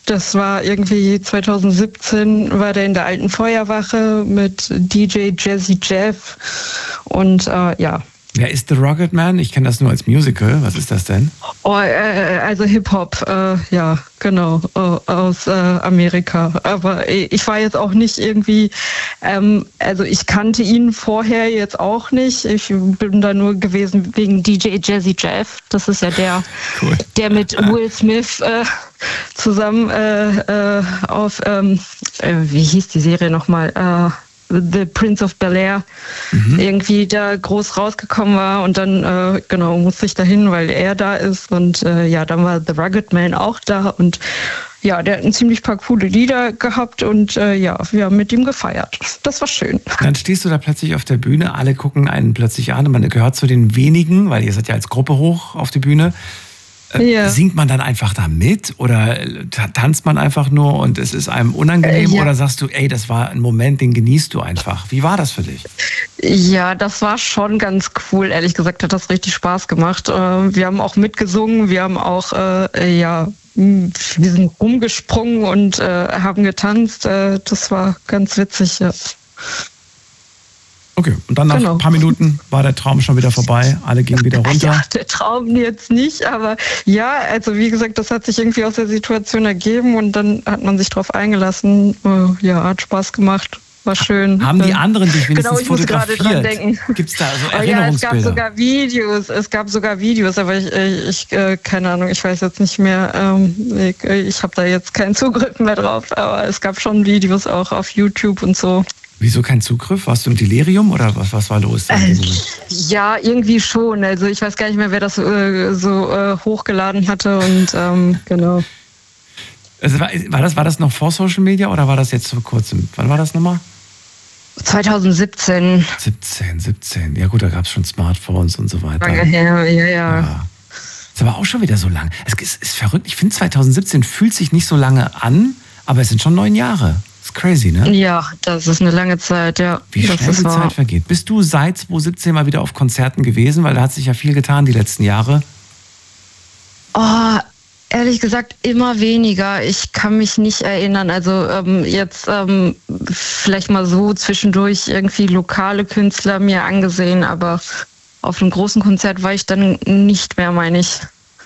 Das war irgendwie 2017, war der in der Alten Feuerwache mit DJ Jazzy Jeff und ja. Wer ist The Rocket Man? Ich kenne das nur als Musical. Was ist das denn? Oh, also Hip-Hop, ja, genau, aus Amerika. Aber ich war jetzt auch nicht irgendwie, also ich kannte ihn vorher jetzt auch nicht. Ich bin da nur gewesen wegen DJ Jazzy Jeff. Das ist ja der mit Will Smith zusammen auf, wie hieß die Serie nochmal? The Prince of Bel-Air irgendwie da groß rausgekommen war und dann genau musste ich dahin, weil er da ist und ja, dann war The Rugged Man auch da und ja, der hat ein ziemlich paar coole Lieder gehabt und ja, wir haben mit ihm gefeiert. Das war schön. Dann stehst du da plötzlich auf der Bühne, alle gucken einen plötzlich an und man gehört zu den wenigen, weil ihr seid ja als Gruppe hoch auf die Bühne. Ja. Singt man dann einfach da mit oder tanzt man einfach nur und es ist einem unangenehm oder sagst du, ey, das war ein Moment, den genießt du einfach. Wie war das für dich? Ja, das war schon ganz cool. Ehrlich gesagt hat das richtig Spaß gemacht. Wir haben auch mitgesungen, wir haben auch, ja, wir sind rumgesprungen und haben getanzt. Das war ganz witzig, ja. Okay, und dann nach ein paar Minuten war der Traum schon wieder vorbei, alle gingen wieder runter. Ja, der Traum jetzt nicht, aber ja, also wie gesagt, das hat sich irgendwie aus der Situation ergeben und dann hat man sich drauf eingelassen. Ja, hat Spaß gemacht, war schön. Haben die anderen dich wenigstens ich muss gerade dran denken. Gibt es da so Erinnerungsbilder? Ja, es gab sogar Videos, aber ich keine Ahnung, ich weiß jetzt nicht mehr, ich habe da jetzt keinen Zugriff mehr drauf, aber es gab schon Videos auch auf YouTube und so. Wieso kein Zugriff? Warst du im Delirium oder was war los? Ja, irgendwie schon. Also ich weiß gar nicht mehr, wer das hochgeladen hatte und genau. Also war das noch vor Social Media oder war das jetzt vor kurzem? Wann war das nochmal? 2017. 17. Ja gut, da gab es schon Smartphones und so weiter. Lange her, ja. Ist aber auch schon wieder so lang. Es ist verrückt. Ich finde 2017 fühlt sich nicht so lange an, aber es sind schon 9 Jahre. Das ist crazy, ne? Ja, das ist eine lange Zeit, ja. Wie schnell die Zeit vergeht. Bist du seit 2017 mal wieder auf Konzerten gewesen? Weil da hat sich ja viel getan die letzten Jahre. Oh, ehrlich gesagt immer weniger. Ich kann mich nicht erinnern. Also jetzt vielleicht mal so zwischendurch irgendwie lokale Künstler mir angesehen, aber auf einem großen Konzert war ich dann nicht mehr, meine ich.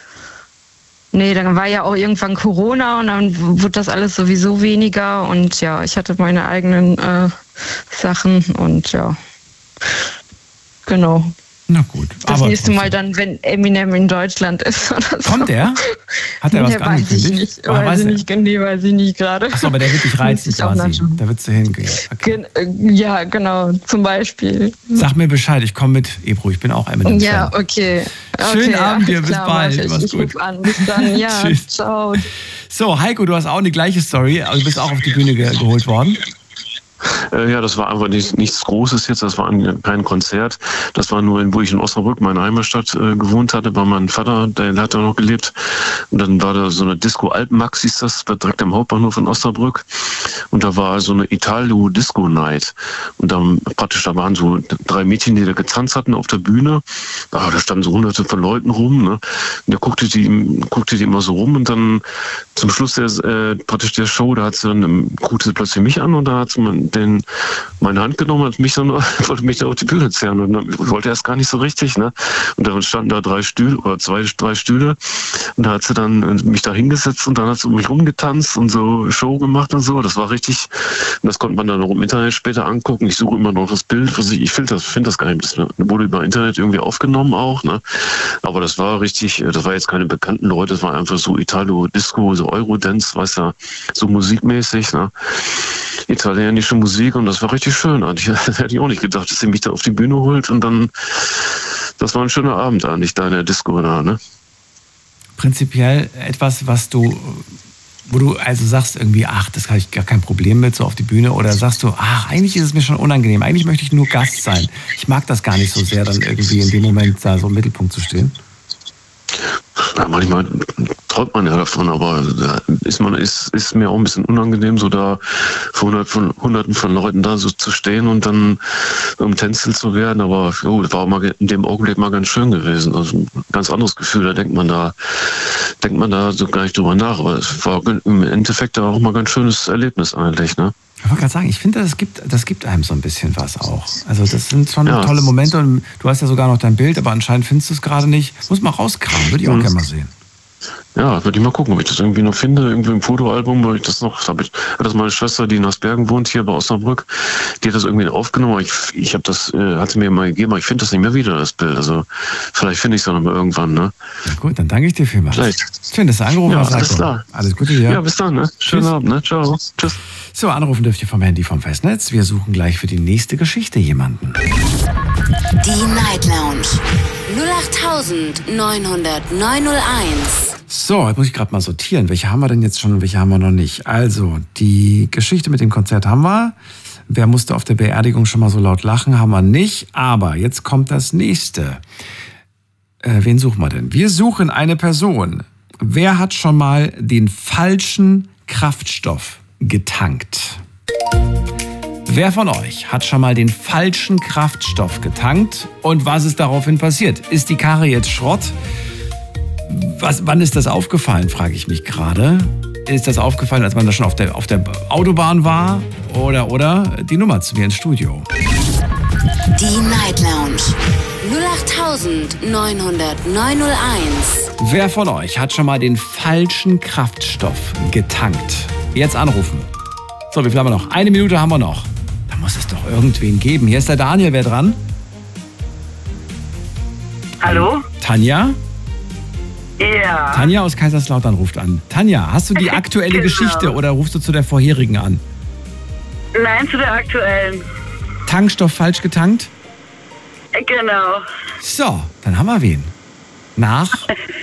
Nee, dann war ja auch irgendwann Corona und dann wurde das alles sowieso weniger und ja, ich hatte meine eigenen Sachen und ja, genau. Na gut. Das nächste Mal dann, wenn Eminem in Deutschland ist oder so. Kommt der? Hat er was angekündigt? Weiß ich nicht gerade. Achso, aber der wird dich reizen quasi. Da würdest du hingehen. Okay. Ja, genau, zum Beispiel. Sag mir Bescheid, ich komme mit, Ebro, ich bin auch Eminem. Ja, okay. Schönen Abend dir, bis bald. Ich rufe an, bis dann. Ja, ciao. So, Heiko, du hast auch eine gleiche Story. Du bist auch auf die Bühne geholt worden. Ja, das war einfach nichts Großes jetzt, das war kein Konzert. Das war nur, wo ich in Osnabrück, meine Heimatstadt, gewohnt hatte, bei meinem Vater, der hat da noch gelebt. Und dann war da so eine Disco Alpmax, hieß das, direkt am Hauptbahnhof in Osnabrück. Und da war so eine Italo-Disco-Night. Und dann praktisch, da waren so 3 Mädchen, die da getanzt hatten auf der Bühne. Da standen so hunderte von Leuten rum, ne? Und da guckte die immer so rum und dann zum Schluss der Show, da guckte sie plötzlich mich an und da hat sie meine Hand genommen und wollte mich dann auf die Bühne zerren und ich wollte erst gar nicht so richtig, ne? Und dann standen da 3 Stühle oder 3 Stühle und da hat sie dann mich da hingesetzt und dann hat sie um mich rumgetanzt und so Show gemacht und so. Das war richtig, und das konnte man dann auch im Internet später angucken. Ich suche immer noch das Bild, ich finde das gar nicht, das wurde über Internet irgendwie aufgenommen auch, ne? Aber das war richtig, das war jetzt keine bekannten Leute, das war einfach so Italo-Disco, so Eurodance, weißt du, so musikmäßig, ne? Italienische Musik und das war richtig schön. Das hätte ich auch nicht gedacht, dass sie mich da auf die Bühne holt und dann, das war ein schöner Abend eigentlich da in der Disco da, ne? Prinzipiell etwas, wo du also sagst irgendwie, ach, das habe ich gar kein Problem mit, so auf die Bühne, oder sagst du, ach, eigentlich ist es mir schon unangenehm, eigentlich möchte ich nur Gast sein. Ich mag das gar nicht so sehr, dann irgendwie in dem Moment da so im Mittelpunkt zu stehen. Ja, manchmal träumt man ja davon, aber da ist mir auch ein bisschen unangenehm, so da vor Hunderten von Leuten da so zu stehen und dann umtänzelt zu werden, aber das war mal in dem Augenblick mal ganz schön gewesen, also ein ganz anderes Gefühl, da denkt man da so gar nicht drüber nach, aber es war im Endeffekt auch mal ein ganz schönes Erlebnis eigentlich, ne? Ich wollte gerade sagen, ich finde, das gibt einem so ein bisschen was auch. Also das sind schon tolle Momente und du hast ja sogar noch dein Bild, aber anscheinend findest du es gerade nicht. Muss mal rauskramen, würde ich auch gerne mal sehen. Ja, würde ich mal gucken, ob ich das irgendwie noch finde, irgendwie im Fotoalbum, wo ich das noch, hat das meine Schwester, die in Asbergen wohnt, hier bei Osnabrück, die hat das irgendwie aufgenommen, aber ich habe das, hat sie mir mal gegeben, aber ich finde das nicht mehr wieder, das Bild, also vielleicht finde ich es dann mal irgendwann, ne? Na gut, dann danke ich dir vielmals. Vielleicht. Schön, dass du angerufen hast. Alles klar. Alles Gute dir. Ja, bis dann, ne? Schönen Abend, ne? Ciao. Tschüss. So, anrufen dürft ihr vom Handy vom Festnetz. Wir suchen gleich für die nächste Geschichte jemanden. Die Night Lounge 08.900.901. So, jetzt muss ich gerade mal sortieren. Welche haben wir denn jetzt schon und welche haben wir noch nicht? Also, die Geschichte mit dem Konzert haben wir. Wer musste auf der Beerdigung schon mal so laut lachen, haben wir nicht. Aber jetzt kommt das nächste. Wen suchen wir denn? Wir suchen eine Person. Wer hat schon mal den falschen Kraftstoff getankt? Wer von euch hat schon mal den falschen Kraftstoff getankt? Und was ist daraufhin passiert? Ist die Karre jetzt Schrott? Wann ist das aufgefallen, frage ich mich gerade. Ist das aufgefallen, als man da schon auf der Autobahn war? Oder die Nummer zu mir ins Studio. Die Night Lounge 08.900.901. Wer von euch hat schon mal den falschen Kraftstoff getankt? Jetzt anrufen. So, wie viel haben wir noch? 1 Minute haben wir noch. Da muss es doch irgendwen geben. Hier ist der Daniel. Wer dran? Hallo? Tanja? Ja. Tanja aus Kaiserslautern ruft an. Tanja, hast du die aktuelle Genau. Geschichte oder rufst du zu der vorherigen an? Nein, zu der aktuellen. Tankstoff falsch getankt? Genau. So, dann haben wir wen. Nach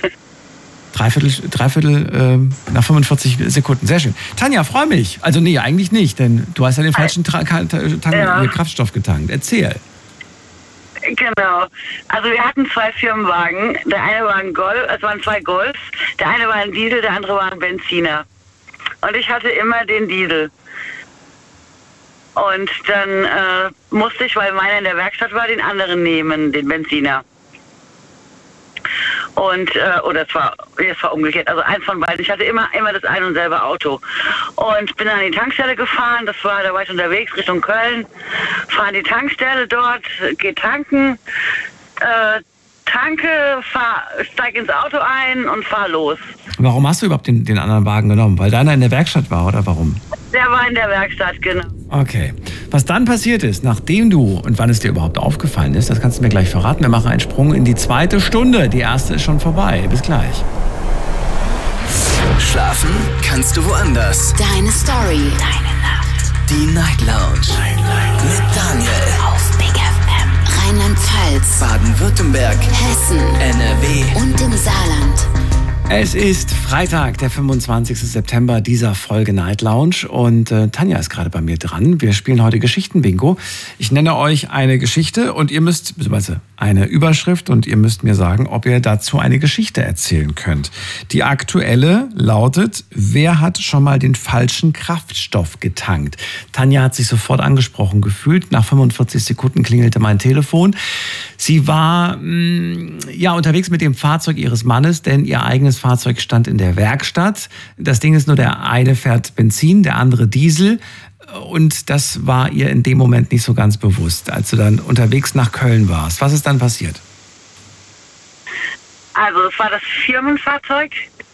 Dreiviertel nach 45 Sekunden. Sehr schön. Tanja, freue mich. Also nee, eigentlich nicht, denn du hast ja den falschen Kraftstoff getankt. Erzähl. Genau. Also wir hatten 2 Firmenwagen. Der eine war ein Golf, es waren 2 Golfs. Der eine war ein Diesel, der andere war ein Benziner. Und ich hatte immer den Diesel. Und dann musste ich, weil meiner in der Werkstatt war, den anderen nehmen, den Benziner. Und, oder es war umgekehrt, also eins von beiden. Ich hatte immer das ein und selbe Auto. Und bin dann an die Tankstelle gefahren, da war ich unterwegs Richtung Köln, fahre an die Tankstelle dort, gehe tanken, steig ins Auto ein und fahr los. Warum hast du überhaupt den anderen Wagen genommen? Weil deiner in der Werkstatt war oder warum? Der war in der Werkstatt, genau. Okay. Was dann passiert ist, nachdem du und wann es dir überhaupt aufgefallen ist, das kannst du mir gleich verraten. Wir machen einen Sprung in die 2. Stunde. Die erste ist schon vorbei. Bis gleich. Schlafen kannst du woanders. Deine Story. Deine Nacht. Die Night Lounge. Mit Daniel. Auf Big FM. Rheinland-Pfalz. Baden-Württemberg. Hessen. NRW. Und im Saarland. Es ist Freitag, der 25. September dieser Folge Night Lounge und Tanja ist gerade bei mir dran. Wir spielen heute Geschichten-Bingo. Ich nenne euch eine Geschichte und ihr müsst, beziehungsweise eine Überschrift und ihr müsst mir sagen, ob ihr dazu eine Geschichte erzählen könnt. Die aktuelle lautet, wer hat schon mal den falschen Kraftstoff getankt? Tanja hat sich sofort angesprochen gefühlt. Nach 45 Sekunden klingelte mein Telefon. Sie war unterwegs mit dem Fahrzeug ihres Mannes, denn ihr eigenes Fahrzeug stand in der Werkstatt. Das Ding ist nur, der eine fährt Benzin, der andere Diesel. Und das war ihr in dem Moment nicht so ganz bewusst, als du dann unterwegs nach Köln warst. Was ist dann passiert? Also es war das Firmenfahrzeug.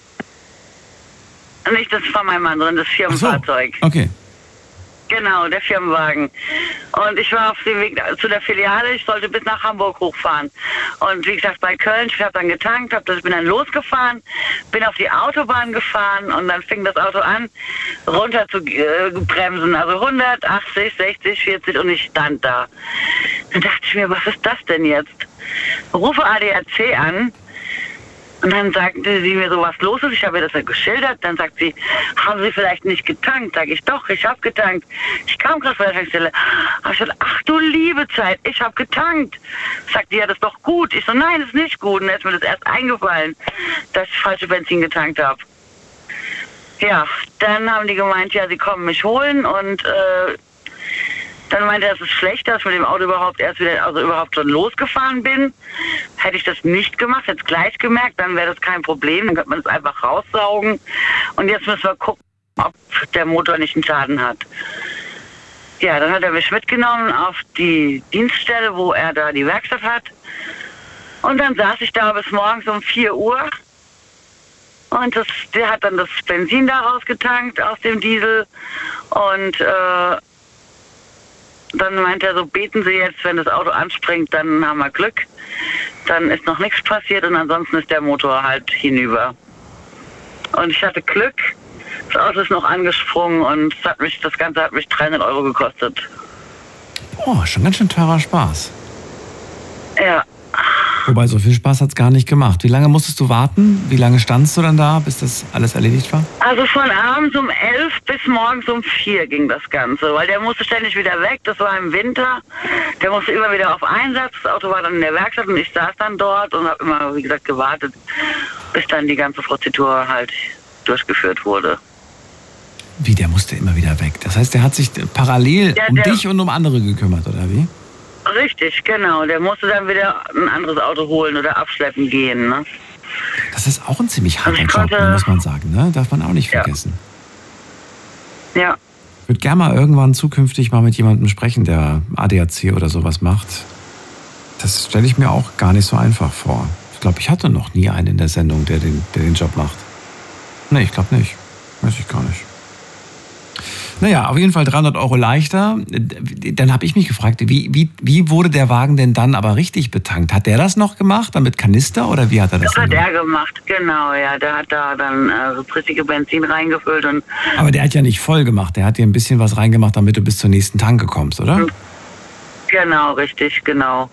Nicht das von meinem Mann, sondern das Firmenfahrzeug. Ach so. Okay. Genau, der Firmenwagen. Und ich war auf dem Weg zu der Filiale, ich sollte bis nach Hamburg hochfahren. Und wie gesagt, bei Köln, ich habe dann getankt, bin dann losgefahren, bin auf die Autobahn gefahren und dann fing das Auto an, runter zu bremsen. Also 180, 60, 40 und ich stand da. Dann dachte ich mir, was ist das denn jetzt? Rufe ADAC an. Und dann sagte sie mir so, was los ist. Ich habe ihr das ja geschildert. Dann sagt sie, haben Sie vielleicht nicht getankt? Sag ich, doch, ich habe getankt. Ich kam gerade von der Tankstelle. Habe ich gesagt, ach du liebe Zeit, ich habe getankt. Sagt die, ja, das ist doch gut. Ich so, nein, das ist nicht gut. Und dann ist mir das erst eingefallen, dass ich falsche Benzin getankt habe. Ja, dann haben die gemeint, ja, sie kommen mich holen und dann meinte er, es ist schlecht, dass ich mit dem Auto überhaupt schon losgefahren bin. Hätte ich das nicht gemacht, hätte es gleich gemerkt, dann wäre das kein Problem. Dann könnte man es einfach raussaugen. Und jetzt müssen wir gucken, ob der Motor nicht einen Schaden hat. Ja, dann hat er mich mitgenommen auf die Dienststelle, wo er da die Werkstatt hat. Und dann saß ich da bis morgens um 4 Uhr. Und der hat dann das Benzin da rausgetankt aus dem Diesel. Und dann meinte er so, beten Sie jetzt, wenn das Auto anspringt, dann haben wir Glück. Dann ist noch nichts passiert und ansonsten ist der Motor halt hinüber. Und ich hatte Glück, das Auto ist noch angesprungen und das Ganze hat mich 300 € gekostet. Oh, schon ganz schön teurer Spaß. Ja. Wobei, so viel Spaß hat es gar nicht gemacht. Wie lange musstest du warten? Wie lange standst du dann da, bis das alles erledigt war? Also von abends um 11 bis morgens um 4 ging das Ganze, weil der musste ständig wieder weg, das war im Winter. Der musste immer wieder auf Einsatz, das Auto war dann in der Werkstatt und ich saß dann dort und habe immer, wie gesagt, gewartet, bis dann die ganze Prozedur halt durchgeführt wurde. Wie, der musste immer wieder weg? Das heißt, der hat sich parallel um dich und um andere gekümmert, oder wie? Richtig, genau. Der musste dann wieder ein anderes Auto holen oder abschleppen gehen. Ne? Das ist auch ein ziemlich harter Job, muss man sagen. Ne? Darf man auch nicht vergessen. Ja. Ich würde gerne mal irgendwann zukünftig mal mit jemandem sprechen, der ADAC oder sowas macht. Das stelle ich mir auch gar nicht so einfach vor. Ich glaube, ich hatte noch nie einen in der Sendung, der den Job macht. Nee, ich glaube nicht. Weiß ich gar nicht. Naja, auf jeden Fall 300 € leichter. Dann habe ich mich gefragt, wie wurde der Wagen denn dann aber richtig betankt? Hat der das noch gemacht, dann mit Kanister, oder wie hat er das gemacht? Das hat er gemacht, genau, ja. Der hat da dann das richtige Benzin reingefüllt. Aber der hat ja nicht voll gemacht, der hat dir ein bisschen was reingemacht, damit du bis zur nächsten Tanke kommst, oder? Genau, richtig, genau.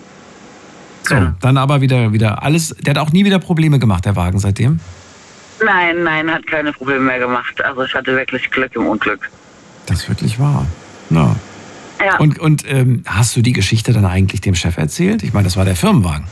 So, dann aber wieder alles, der hat auch nie wieder Probleme gemacht, der Wagen seitdem? Nein, hat keine Probleme mehr gemacht. Also ich hatte wirklich Glück im Unglück. Das ist wirklich wahr. No. Ja. Und hast du die Geschichte dann eigentlich dem Chef erzählt? Ich meine, das war der Firmenwagen.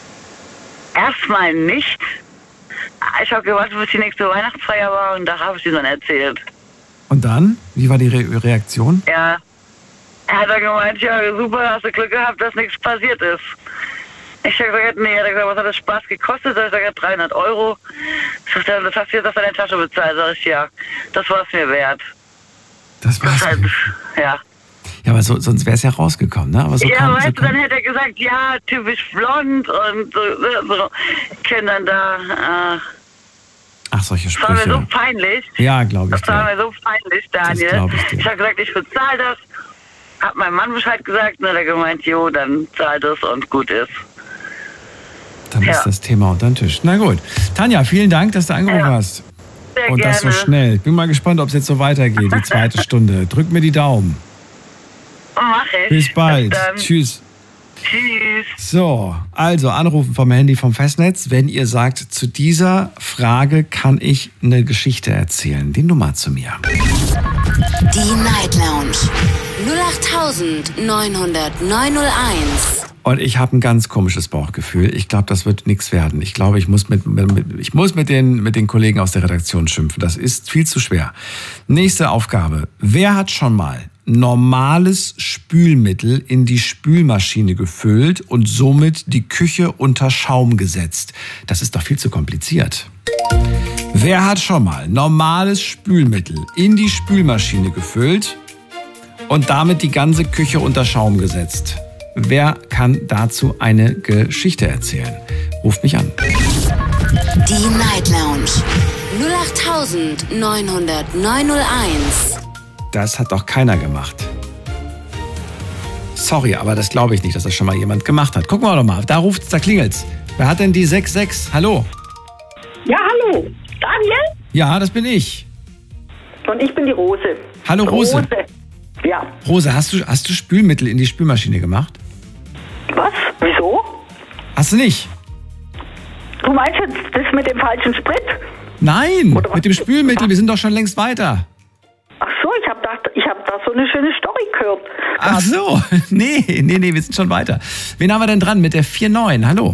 Erstmal nicht. Ich habe gewartet, bis die nächste Weihnachtsfeier war und da habe ich sie dann erzählt. Und dann? Wie war die Reaktion? Ja. Er hat dann gemeint, ja super, hast du Glück gehabt, dass nichts passiert ist. Ich habe gesagt, nee, er hat gesagt, was hat das Spaß gekostet? Ich habe gesagt, 300 €. Ich sagte, das hast du jetzt aus deiner Tasche bezahlt. Sag ich, ja, das war es mir wert. Das war's. Halt, ja. Ja, aber sonst wäre es ja rausgekommen, ne? Aber so ja, weißt du, dann hätte er gesagt, ja, typisch blond und so Kindern da. Ach, solche Sprüche. Das war mir so peinlich. Ja, glaube ich. Das war mir so peinlich, Daniel. Ich habe gesagt, ich bezahle das. Hab meinem Mann Bescheid gesagt und hat er gemeint, jo, dann zahlt es und gut ist. Dann ist das Thema unter den Tisch. Na gut. Tanja, vielen Dank, dass du angerufen hast. Sehr und gerne. Das so schnell. Ich bin mal gespannt, ob es jetzt so weitergeht, die zweite Stunde. Drück mir die Daumen. Mach ich. Bis bald. Tschüss. Tschüss. So, also anrufen vom Handy vom Festnetz, wenn ihr sagt, zu dieser Frage kann ich eine Geschichte erzählen. Die Nummer zu mir. Die Night Lounge 08900901. Und ich habe ein ganz komisches Bauchgefühl. Ich glaube, das wird nichts werden. Ich glaube, ich muss mit den Kollegen aus der Redaktion schimpfen. Das ist viel zu schwer. Nächste Aufgabe. Wer hat schon mal normales Spülmittel in die Spülmaschine gefüllt und somit die Küche unter Schaum gesetzt? Das ist doch viel zu kompliziert. Wer hat schon mal normales Spülmittel in die Spülmaschine gefüllt und damit die ganze Küche unter Schaum gesetzt? Wer kann dazu eine Geschichte erzählen? Ruft mich an. Die Night Lounge 08900901. Das hat doch keiner gemacht. Sorry, aber das glaube ich nicht, dass das schon mal jemand gemacht hat. Gucken wir doch mal, da klingelt's. Wer hat denn die 66? Hallo? Ja, hallo. Daniel? Ja, das bin ich. Und ich bin die Rose. Hallo Rose. Ja. Rose, hast du Spülmittel in die Spülmaschine gemacht? Was? Wieso? Hast du nicht? Du meinst jetzt das mit dem falschen Sprit? Nein, mit dem Spülmittel, wir sind doch schon längst weiter. Ach so, ich hab da so eine schöne Story gehört. Ach so, nee, wir sind schon weiter. Wen haben wir denn dran mit der 49? Hallo.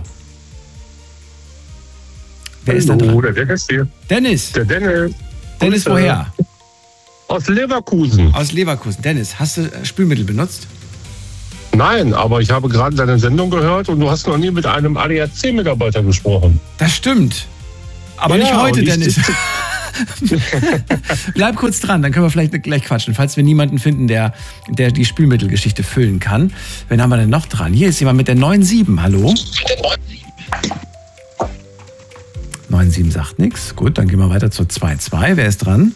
Wer ist da dran? Der Dennis hier. Dennis. Der Dennis. Dennis, woher? Aus Leverkusen. Aus Leverkusen. Dennis, hast du Spülmittel benutzt? Nein, aber ich habe gerade deine Sendung gehört und du hast noch nie mit einem ADAC-Mitarbeiter gesprochen. Das stimmt. Aber ja, nicht heute, Dennis. Bleib kurz dran, dann können wir vielleicht gleich quatschen, falls wir niemanden finden, der die Spülmittelgeschichte füllen kann. Wen haben wir denn noch dran? Hier ist jemand mit der 97. Hallo? 97 sagt nichts. Gut, dann gehen wir weiter zur 22. Wer ist dran?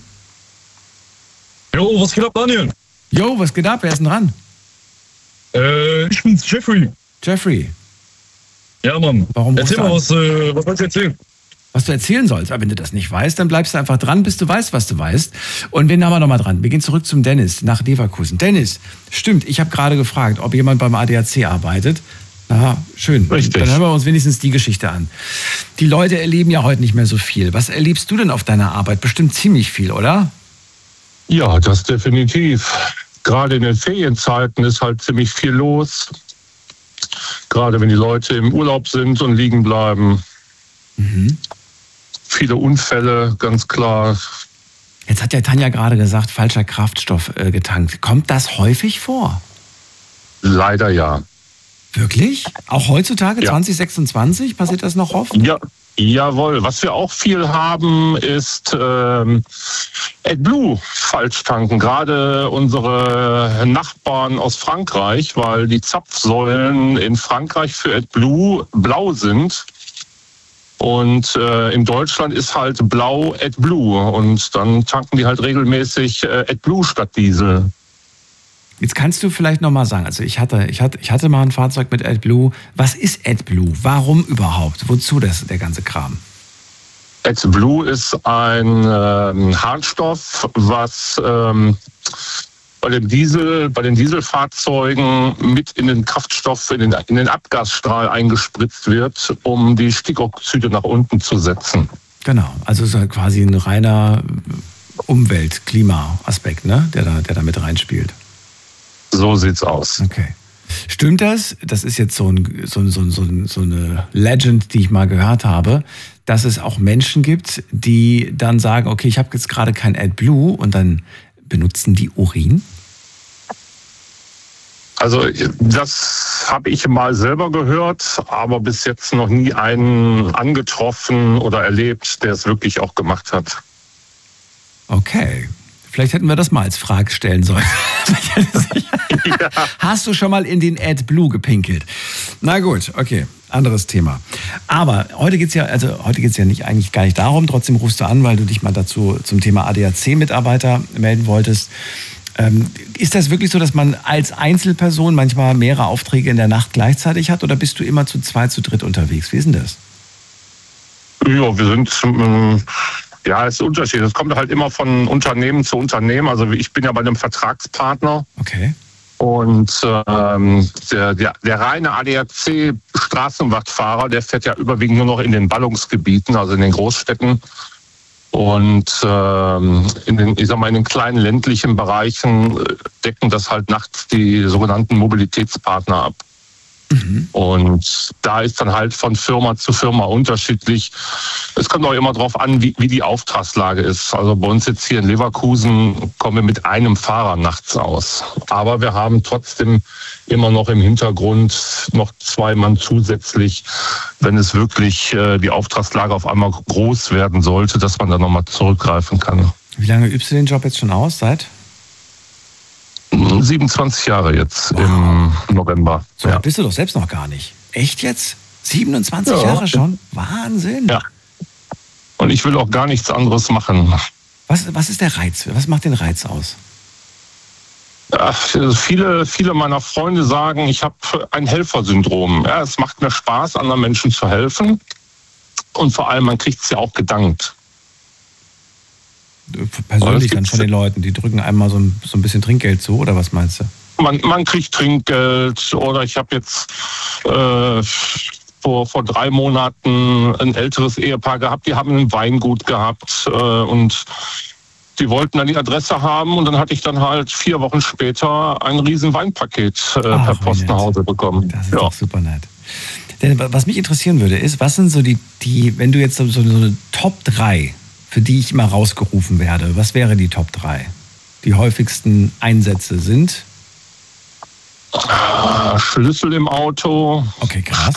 Jo, was geht ab, Daniel? Jo, was geht ab? Wer ist denn dran? Ich bin's, Jeffrey. Jeffrey? Ja, Mann. Warum erzähl mal, was sollst du erzählen? Was du erzählen sollst. Aber wenn du das nicht weißt, dann bleibst du einfach dran, bis du weißt, was du weißt. Und wen haben wir nochmal dran? Wir gehen zurück zum Dennis nach Leverkusen. Dennis, stimmt, ich habe gerade gefragt, ob jemand beim ADAC arbeitet. Aha, schön. Richtig. Dann hören wir uns wenigstens die Geschichte an. Die Leute erleben ja heute nicht mehr so viel. Was erlebst du denn auf deiner Arbeit? Bestimmt ziemlich viel, oder? Ja, das definitiv. Gerade in den Ferienzeiten ist halt ziemlich viel los. Gerade wenn die Leute im Urlaub sind und liegen bleiben. Mhm. Viele Unfälle, ganz klar. Jetzt hat ja Tanja gerade gesagt, falscher Kraftstoff getankt. Kommt das häufig vor? Leider ja. Wirklich? Auch heutzutage, Ja. 2026, passiert das noch oft? Ja, jawohl. Was wir auch viel haben, ist AdBlue falsch tanken. Gerade unsere Nachbarn aus Frankreich, weil die Zapfsäulen in Frankreich für AdBlue blau sind. Und in Deutschland ist halt blau AdBlue. Und dann tanken die halt regelmäßig AdBlue statt Diesel. Jetzt kannst du vielleicht noch mal sagen, also ich hatte mal ein Fahrzeug mit AdBlue. Was ist AdBlue? Warum überhaupt? Wozu der ganze Kram? AdBlue ist ein Harnstoff, was bei den Dieselfahrzeugen mit in den Kraftstoff, in den Abgasstrahl eingespritzt wird, um die Stickoxide nach unten zu setzen. Genau, also ist halt quasi ein reiner Umwelt-Klima-Aspekt, ne? der da mit reinspielt. So sieht's aus. Okay. Stimmt das? Das ist jetzt so eine Legend, die ich mal gehört habe, dass es auch Menschen gibt, die dann sagen, okay, ich habe jetzt gerade kein AdBlue und dann benutzen die Urin? Also das habe ich mal selber gehört, aber bis jetzt noch nie einen angetroffen oder erlebt, der es wirklich auch gemacht hat. Okay. Vielleicht hätten wir das mal als Frage stellen sollen. Ja. Hast du schon mal in den AdBlue gepinkelt? Na gut, okay, anderes Thema. Aber heute geht's ja eigentlich gar nicht darum. Trotzdem rufst du an, weil du dich mal dazu zum Thema ADAC-Mitarbeiter melden wolltest. Ist das wirklich so, dass man als Einzelperson manchmal mehrere Aufträge in der Nacht gleichzeitig hat? Oder bist du immer zu zweit, zu dritt unterwegs? Wie ist denn das? Ja, wir sind... Ja, es ist unterschiedlich. Es kommt halt immer von Unternehmen zu Unternehmen. Also ich bin ja bei einem Vertragspartner. Okay. Und der reine ADAC-Straßenwachtfahrer, der fährt ja überwiegend nur noch in den Ballungsgebieten, also in den Großstädten. Und in den kleinen ländlichen Bereichen decken das halt nachts die sogenannten Mobilitätspartner ab. Mhm. Und da ist dann halt von Firma zu Firma unterschiedlich. Es kommt auch immer darauf an, wie die Auftragslage ist. Also bei uns jetzt hier in Leverkusen kommen wir mit einem Fahrer nachts aus. Aber wir haben trotzdem immer noch im Hintergrund noch 2 Mann zusätzlich, wenn es wirklich die Auftragslage auf einmal groß werden sollte, dass man da nochmal zurückgreifen kann. Wie lange übst du den Job jetzt schon aus? Seit? 27 Jahre jetzt im November. So, ja. Bist du doch selbst noch gar nicht. Echt jetzt? 27 Jahre schon? Wahnsinn. Ja. Und ich will auch gar nichts anderes machen. Was ist der Reiz? Was macht den Reiz aus? Ja, viele meiner Freunde sagen, ich habe ein Helfersyndrom. Ja, es macht mir Spaß, anderen Menschen zu helfen. Und vor allem, man kriegt es ja auch gedankt. Persönlich dann von den Leuten, die drücken einmal so ein bisschen Trinkgeld zu, oder was meinst du? Man kriegt Trinkgeld, oder ich habe jetzt vor 3 Monaten ein älteres Ehepaar gehabt, die haben ein Weingut gehabt und die wollten dann die Adresse haben und dann hatte ich dann halt 4 Wochen später ein riesen Weinpaket per Post nach Hause bekommen. Das ist doch super nett. Denn was mich interessieren würde, ist, was sind so die wenn du jetzt so eine Top 3, für die ich immer rausgerufen werde, was wäre die Top 3? Die häufigsten Einsätze sind? Schlüssel im Auto, okay, krass.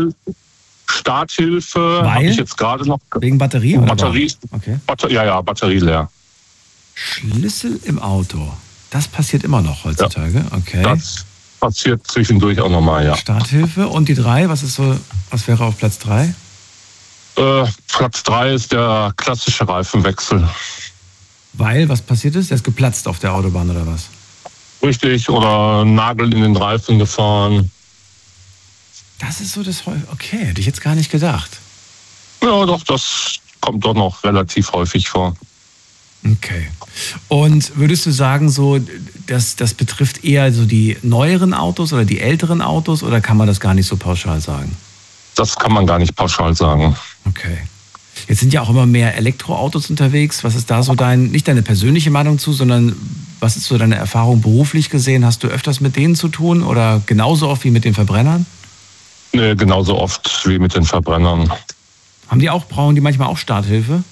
Starthilfe, habe ich jetzt gerade noch. Wegen Batterie? Batterie, okay. Batterie leer. Schlüssel im Auto, das passiert immer noch heutzutage, ja. Okay. Das passiert zwischendurch auch nochmal, ja. Starthilfe und die 3, was wäre auf Platz 3? Platz 3 ist der klassische Reifenwechsel. Weil, was passiert ist? Der ist geplatzt auf der Autobahn oder was? Richtig, oder Nagel in den Reifen gefahren. Das ist so das, okay, hätte ich jetzt gar nicht gedacht. Ja, doch, das kommt doch noch relativ häufig vor. Okay. Und würdest du sagen, so, das betrifft eher so die neueren Autos oder die älteren Autos oder kann man das gar nicht so pauschal sagen? Das kann man gar nicht pauschal sagen. Okay. Jetzt sind ja auch immer mehr Elektroautos unterwegs. Was ist da so nicht deine persönliche Meinung zu, sondern was ist so deine Erfahrung beruflich gesehen? Hast du öfters mit denen zu tun oder genauso oft wie mit den Verbrennern? Nee, genauso oft wie mit den Verbrennern. Brauchen die manchmal auch Starthilfe?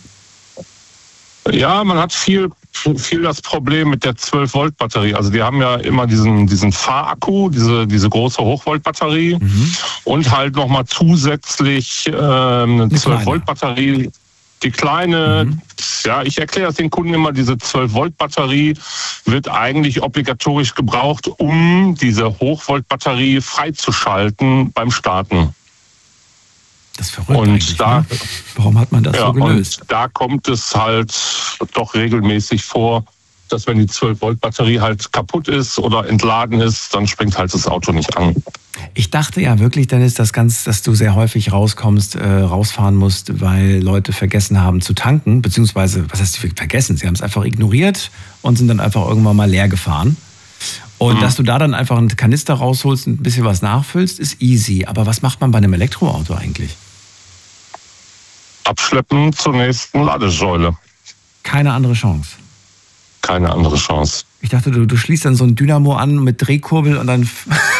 Ja, man hat viel das Problem mit der 12-Volt-Batterie. Also die haben ja immer diesen Fahrakku, diese große Hochvolt-Batterie und halt nochmal zusätzlich eine 12-Volt-Batterie. Die kleine, ja, ich erkläre das den Kunden immer, diese 12-Volt-Batterie wird eigentlich obligatorisch gebraucht, um diese Hochvolt-Batterie freizuschalten beim Starten. Das ist verrückt eigentlich, ne? Warum hat man das so gelöst? Und da kommt es halt doch regelmäßig vor, dass wenn die 12-Volt-Batterie halt kaputt ist oder entladen ist, dann springt halt das Auto nicht an. Ich dachte ja wirklich, Dennis, dass du sehr häufig rausfahren musst, weil Leute vergessen haben zu tanken, beziehungsweise, was heißt vergessen? Sie haben es einfach ignoriert und sind dann einfach irgendwann mal leer gefahren. Und dass du da dann einfach einen Kanister rausholst und ein bisschen was nachfüllst, ist easy. Aber was macht man bei einem Elektroauto eigentlich? Abschleppen zur nächsten Ladesäule. Keine andere Chance. Keine andere Chance. Ich dachte, du schließt dann so ein Dynamo an mit Drehkurbel und dann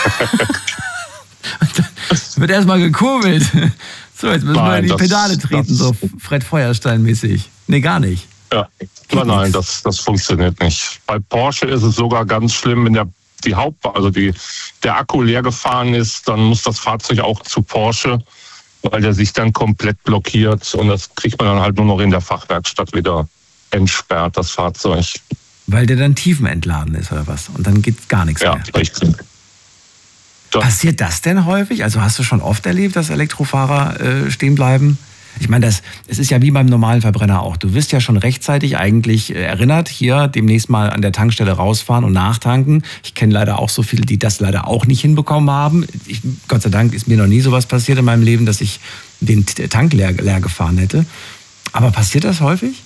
wird erstmal gekurbelt. So, jetzt müssen wir in die Pedale treten, so Fred Feuerstein-mäßig. Nee, gar nicht. Ja, nein, das funktioniert nicht. Bei Porsche ist es sogar ganz schlimm, wenn der Akku leer gefahren ist, dann muss das Fahrzeug auch zu Porsche, weil der sich dann komplett blockiert und das kriegt man dann halt nur noch in der Fachwerkstatt wieder entsperrt, das Fahrzeug. Weil der dann tiefenentladen ist oder was? Und dann geht gar nichts mehr. Ja, richtig. Passiert das denn häufig? Also hast du schon oft erlebt, dass Elektrofahrer stehen bleiben? Ich meine, es ist ja wie beim normalen Verbrenner auch. Du wirst ja schon rechtzeitig eigentlich erinnert, hier demnächst mal an der Tankstelle rausfahren und nachtanken. Ich kenne leider auch so viele, die das leider auch nicht hinbekommen haben. Gott sei Dank ist mir noch nie sowas passiert in meinem Leben, dass ich den Tank leer gefahren hätte. Aber passiert das häufig?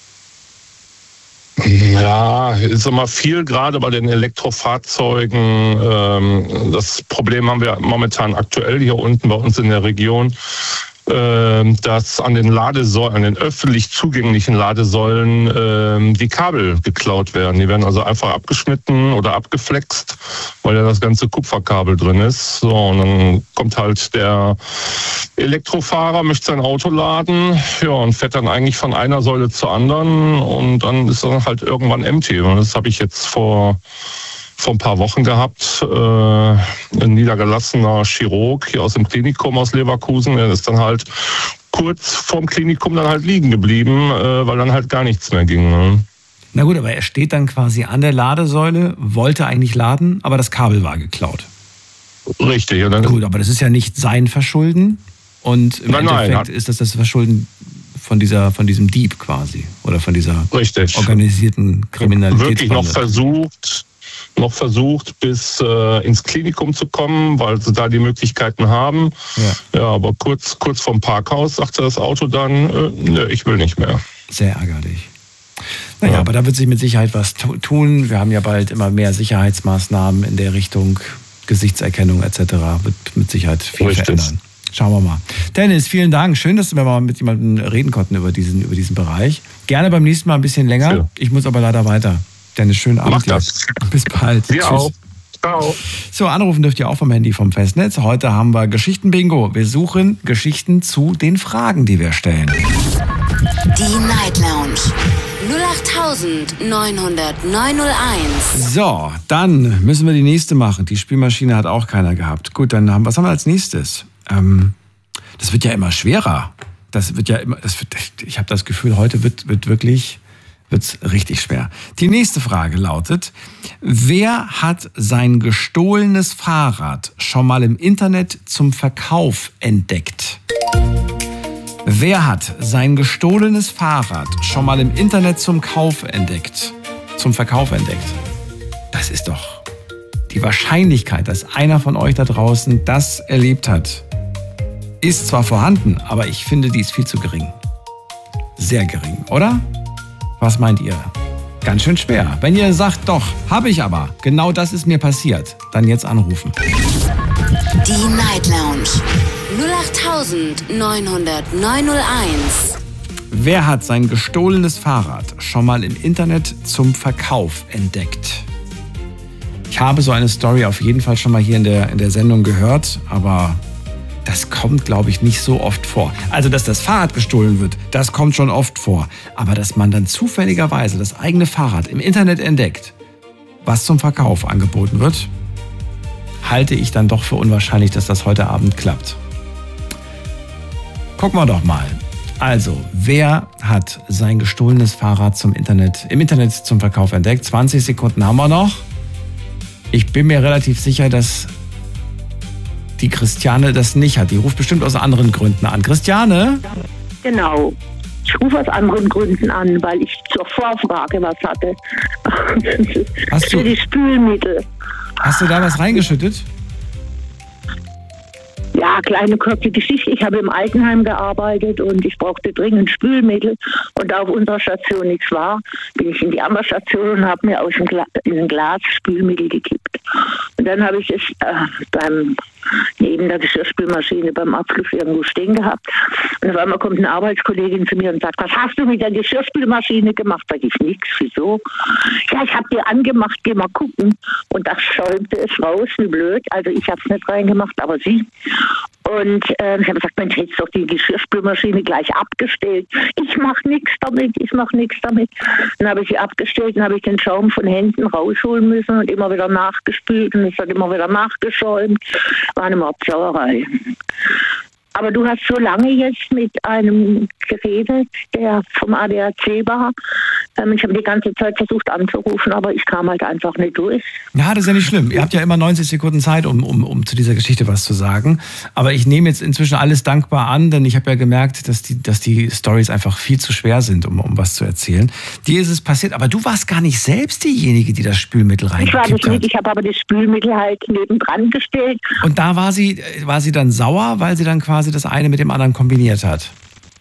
Ja, ist immer viel, gerade bei den Elektrofahrzeugen. Das Problem haben wir momentan aktuell hier unten bei uns in der Region, dass an den öffentlich zugänglichen Ladesäulen die Kabel geklaut werden. Die werden also einfach abgeschnitten oder abgeflext, weil ja das ganze Kupferkabel drin ist. So, und dann kommt halt der Elektrofahrer, möchte sein Auto laden, ja, und fährt dann eigentlich von einer Säule zur anderen und dann ist er halt irgendwann empty. Und das habe ich jetzt vor ein paar Wochen gehabt. Ein niedergelassener Chirurg hier aus dem Klinikum aus Leverkusen, der ist dann halt kurz vorm Klinikum dann halt liegen geblieben, weil dann halt gar nichts mehr ging. Ne? Na gut, aber er steht dann quasi an der Ladesäule, wollte eigentlich laden, aber das Kabel war geklaut. Richtig. Und dann gut, aber das ist ja nicht sein Verschulden und im Endeffekt ist das Verschulden von diesem Dieb quasi oder von dieser organisierten Kriminalität. Wirklich noch versucht, bis ins Klinikum zu kommen, weil sie da die Möglichkeiten haben. Ja, aber kurz vorm Parkhaus sagte das Auto dann, nö, ich will nicht mehr. Sehr ärgerlich. Naja, aber da wird sich mit Sicherheit was tun. Wir haben ja bald immer mehr Sicherheitsmaßnahmen in der Richtung, Gesichtserkennung etc. wird mit Sicherheit viel verändern. Schauen wir mal. Dennis, vielen Dank. Schön, dass wir mal mit jemandem reden konnten über diesen Bereich. Gerne beim nächsten Mal ein bisschen länger. Ja. Ich muss aber leider weiter. Dennis, schönen Abend. Mach das. Bis bald. Wir auch. Ciao. So, anrufen dürft ihr auch vom Handy vom Festnetz. Heute haben wir Geschichten-Bingo. Wir suchen Geschichten zu den Fragen, die wir stellen. Die Night Lounge 08900901. So, dann müssen wir die nächste machen. Die Spielmaschine hat auch keiner gehabt. Gut, dann was haben wir als nächstes? Das wird ja immer schwerer. Ich habe das Gefühl, heute wird's richtig schwer. Die nächste Frage lautet: Wer hat sein gestohlenes Fahrrad schon mal im Internet zum Verkauf entdeckt? Wer hat sein gestohlenes Fahrrad schon mal im Internet zum Verkauf entdeckt? Das ist doch die Wahrscheinlichkeit, dass einer von euch da draußen das erlebt hat, ist zwar vorhanden, aber ich finde, die ist viel zu gering. Sehr gering, oder? Was meint ihr? Ganz schön schwer. Wenn ihr sagt, doch, habe ich aber, genau das ist mir passiert, dann jetzt anrufen. Die Night Lounge 08900901. Wer hat sein gestohlenes Fahrrad schon mal im Internet zum Verkauf entdeckt? Ich habe so eine Story auf jeden Fall schon mal hier in der Sendung gehört, aber das kommt, glaube ich, nicht so oft vor. Also, dass das Fahrrad gestohlen wird, das kommt schon oft vor. Aber dass man dann zufälligerweise das eigene Fahrrad im Internet entdeckt, was zum Verkauf angeboten wird, halte ich dann doch für unwahrscheinlich, dass das heute Abend klappt. Gucken wir doch mal. Also, wer hat sein gestohlenes Fahrrad im Internet zum Verkauf entdeckt? 20 Sekunden haben wir noch. Ich bin mir relativ sicher, dass die Christiane das nicht hat. Die ruft bestimmt aus anderen Gründen an. Christiane? Genau. Ich rufe aus anderen Gründen an, weil ich zur Vorfrage was hatte. Für die Spülmittel. Hast du da was reingeschüttet? Ja, kleine kurze Geschichte. Ich habe im Altenheim gearbeitet und ich brauchte dringend Spülmittel. Und da auf unserer Station nichts war, bin ich in die andere Station und habe mir in ein Glas Spülmittel gekippt. Und dann habe ich es neben der Geschirrspülmaschine beim Abfluss irgendwo stehen gehabt. Und auf einmal kommt eine Arbeitskollegin zu mir und sagt, was hast du mit der Geschirrspülmaschine gemacht? Sag ich, nix, wieso? Ja, ich habe die angemacht, geh mal gucken. Und da schäumte es raus, wie blöd. Also ich habe es nicht reingemacht, aber sie. Und ich habe gesagt, Mensch, hättest doch die Geschirrspülmaschine gleich abgestellt. Ich mache nichts damit. Dann habe ich sie abgestellt und habe ich den Schaum von hinten rausholen müssen und immer wieder nachgespült und es hat immer wieder nachgeschäumt. War eine Mordsauerei. Aber du hast so lange jetzt mit einem geredet, der vom ADAC war. Ich habe die ganze Zeit versucht anzurufen, aber ich kam halt einfach nicht durch. Ja, das ist ja nicht schlimm. Ihr habt ja immer 90 Sekunden Zeit, um zu dieser Geschichte was zu sagen. Aber ich nehme jetzt inzwischen alles dankbar an, denn ich habe ja gemerkt, dass die Storys einfach viel zu schwer sind, um was zu erzählen. Dir ist es passiert, aber du warst gar nicht selbst diejenige, die das Spülmittel reingekippt hat. Ich war nicht, ich habe aber das Spülmittel halt nebendran gestellt. Und da war sie dann sauer, weil sie dann quasi das eine mit dem anderen kombiniert hat?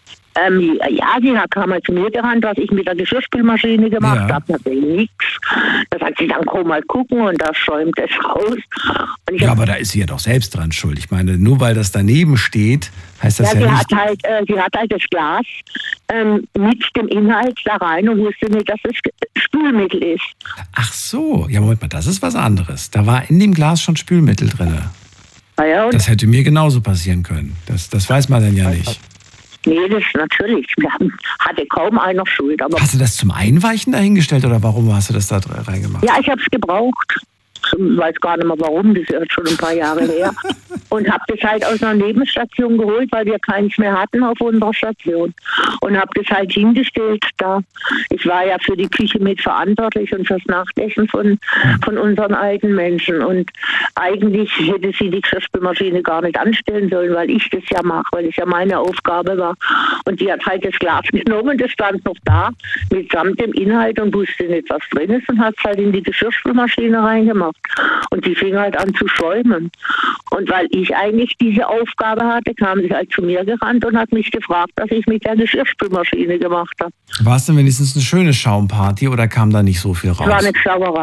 Ja, sie kam mal zu mir gerannt, was ich mit der Geschirrspülmaschine gemacht habe. Da war nichts. Da sagt sie, dann komm mal gucken und da schäumt es raus. Ja, aber da ist sie ja doch selbst dran schuld. Ich meine, nur weil das daneben steht, heißt das ja nicht... Sie hat halt das Glas mit dem Inhalt da rein und wusste nicht, dass es Spülmittel ist. Ach so, ja, Moment mal, das ist was anderes. Da war in dem Glas schon Spülmittel drin. Ja, das hätte mir genauso passieren können. Das weiß man dann ja nicht. Nee, das natürlich. Hatte kaum einer Schuld. Aber hast du das zum Einweichen dahingestellt oder warum hast du das da reingemacht? Ja, ich habe es gebraucht. Ich weiß gar nicht mehr warum, das ist jetzt schon ein paar Jahre her. Und habe das halt aus einer Nebenstation geholt, weil wir keins mehr hatten auf unserer Station. Und habe das halt hingestellt da. Ich war ja für die Küche mit verantwortlich und fürs Nachtessen von unseren alten Menschen. Und eigentlich hätte sie die Geschirrspülmaschine gar nicht anstellen sollen, weil ich das ja mache, weil es ja meine Aufgabe war. Und die hat halt das Glas genommen, das stand noch da, mitsamt dem Inhalt und wusste nicht, was drin ist und hat es halt in die Geschirrspülmaschine reingemacht. Und die fing halt an zu schäumen. Und weil ich eigentlich diese Aufgabe hatte, kam sie halt zu mir gerannt und hat mich gefragt, was ich mit der Geschirrspülmaschine gemacht habe. War es denn wenigstens eine schöne Schaumparty oder kam da nicht so viel raus? Es war eine Schauerei.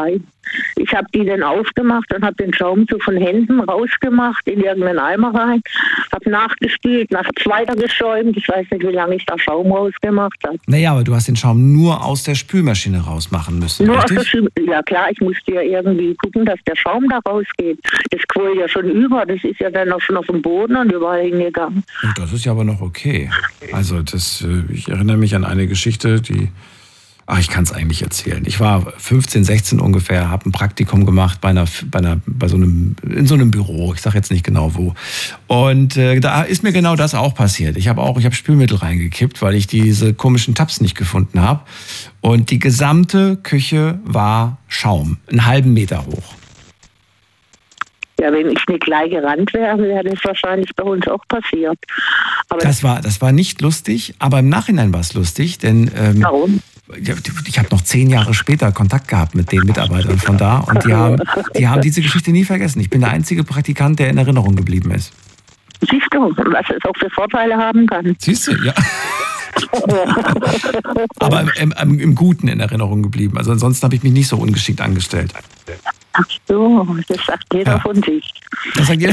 Ich habe die dann aufgemacht und habe den Schaum so von Händen rausgemacht, in irgendeinen Eimer rein, habe nachgespült, nachts weitergeschäumt. Ich weiß nicht, wie lange ich da Schaum rausgemacht habe. Naja, aber du hast den Schaum nur aus der Spülmaschine rausmachen müssen, nur richtig? Aus der ja klar, ich musste ja irgendwie gucken, dass der Schaum da rausgeht. Das quoll ja schon über, das ist ja dann auch schon auf dem Boden und überall hingegangen. Das ist ja aber noch okay. Also ich erinnere mich an eine Geschichte, ich kann es eigentlich erzählen. Ich war 15, 16 ungefähr, habe ein Praktikum gemacht in so einem Büro. Ich sage jetzt nicht genau wo. Und da ist mir genau das auch passiert. Ich habe Spülmittel reingekippt, weil ich diese komischen Tabs nicht gefunden habe. Und die gesamte Küche war Schaum, einen halben Meter hoch. Ja, wenn ich nicht gleich gerannt wäre, wäre das wahrscheinlich bei uns auch passiert. Aber das war nicht lustig, aber im Nachhinein war es lustig, denn warum? Ich habe noch 10 Jahre später Kontakt gehabt mit den Mitarbeitern von da und die haben diese Geschichte nie vergessen. Ich bin der einzige Praktikant, der in Erinnerung geblieben ist. Siehst du, was es auch für Vorteile haben kann. Siehst du, ja. Aber im Guten in Erinnerung geblieben. Also ansonsten habe ich mich nicht so ungeschickt angestellt. Ach so, das sagt jeder von sich. Das sagt jeder.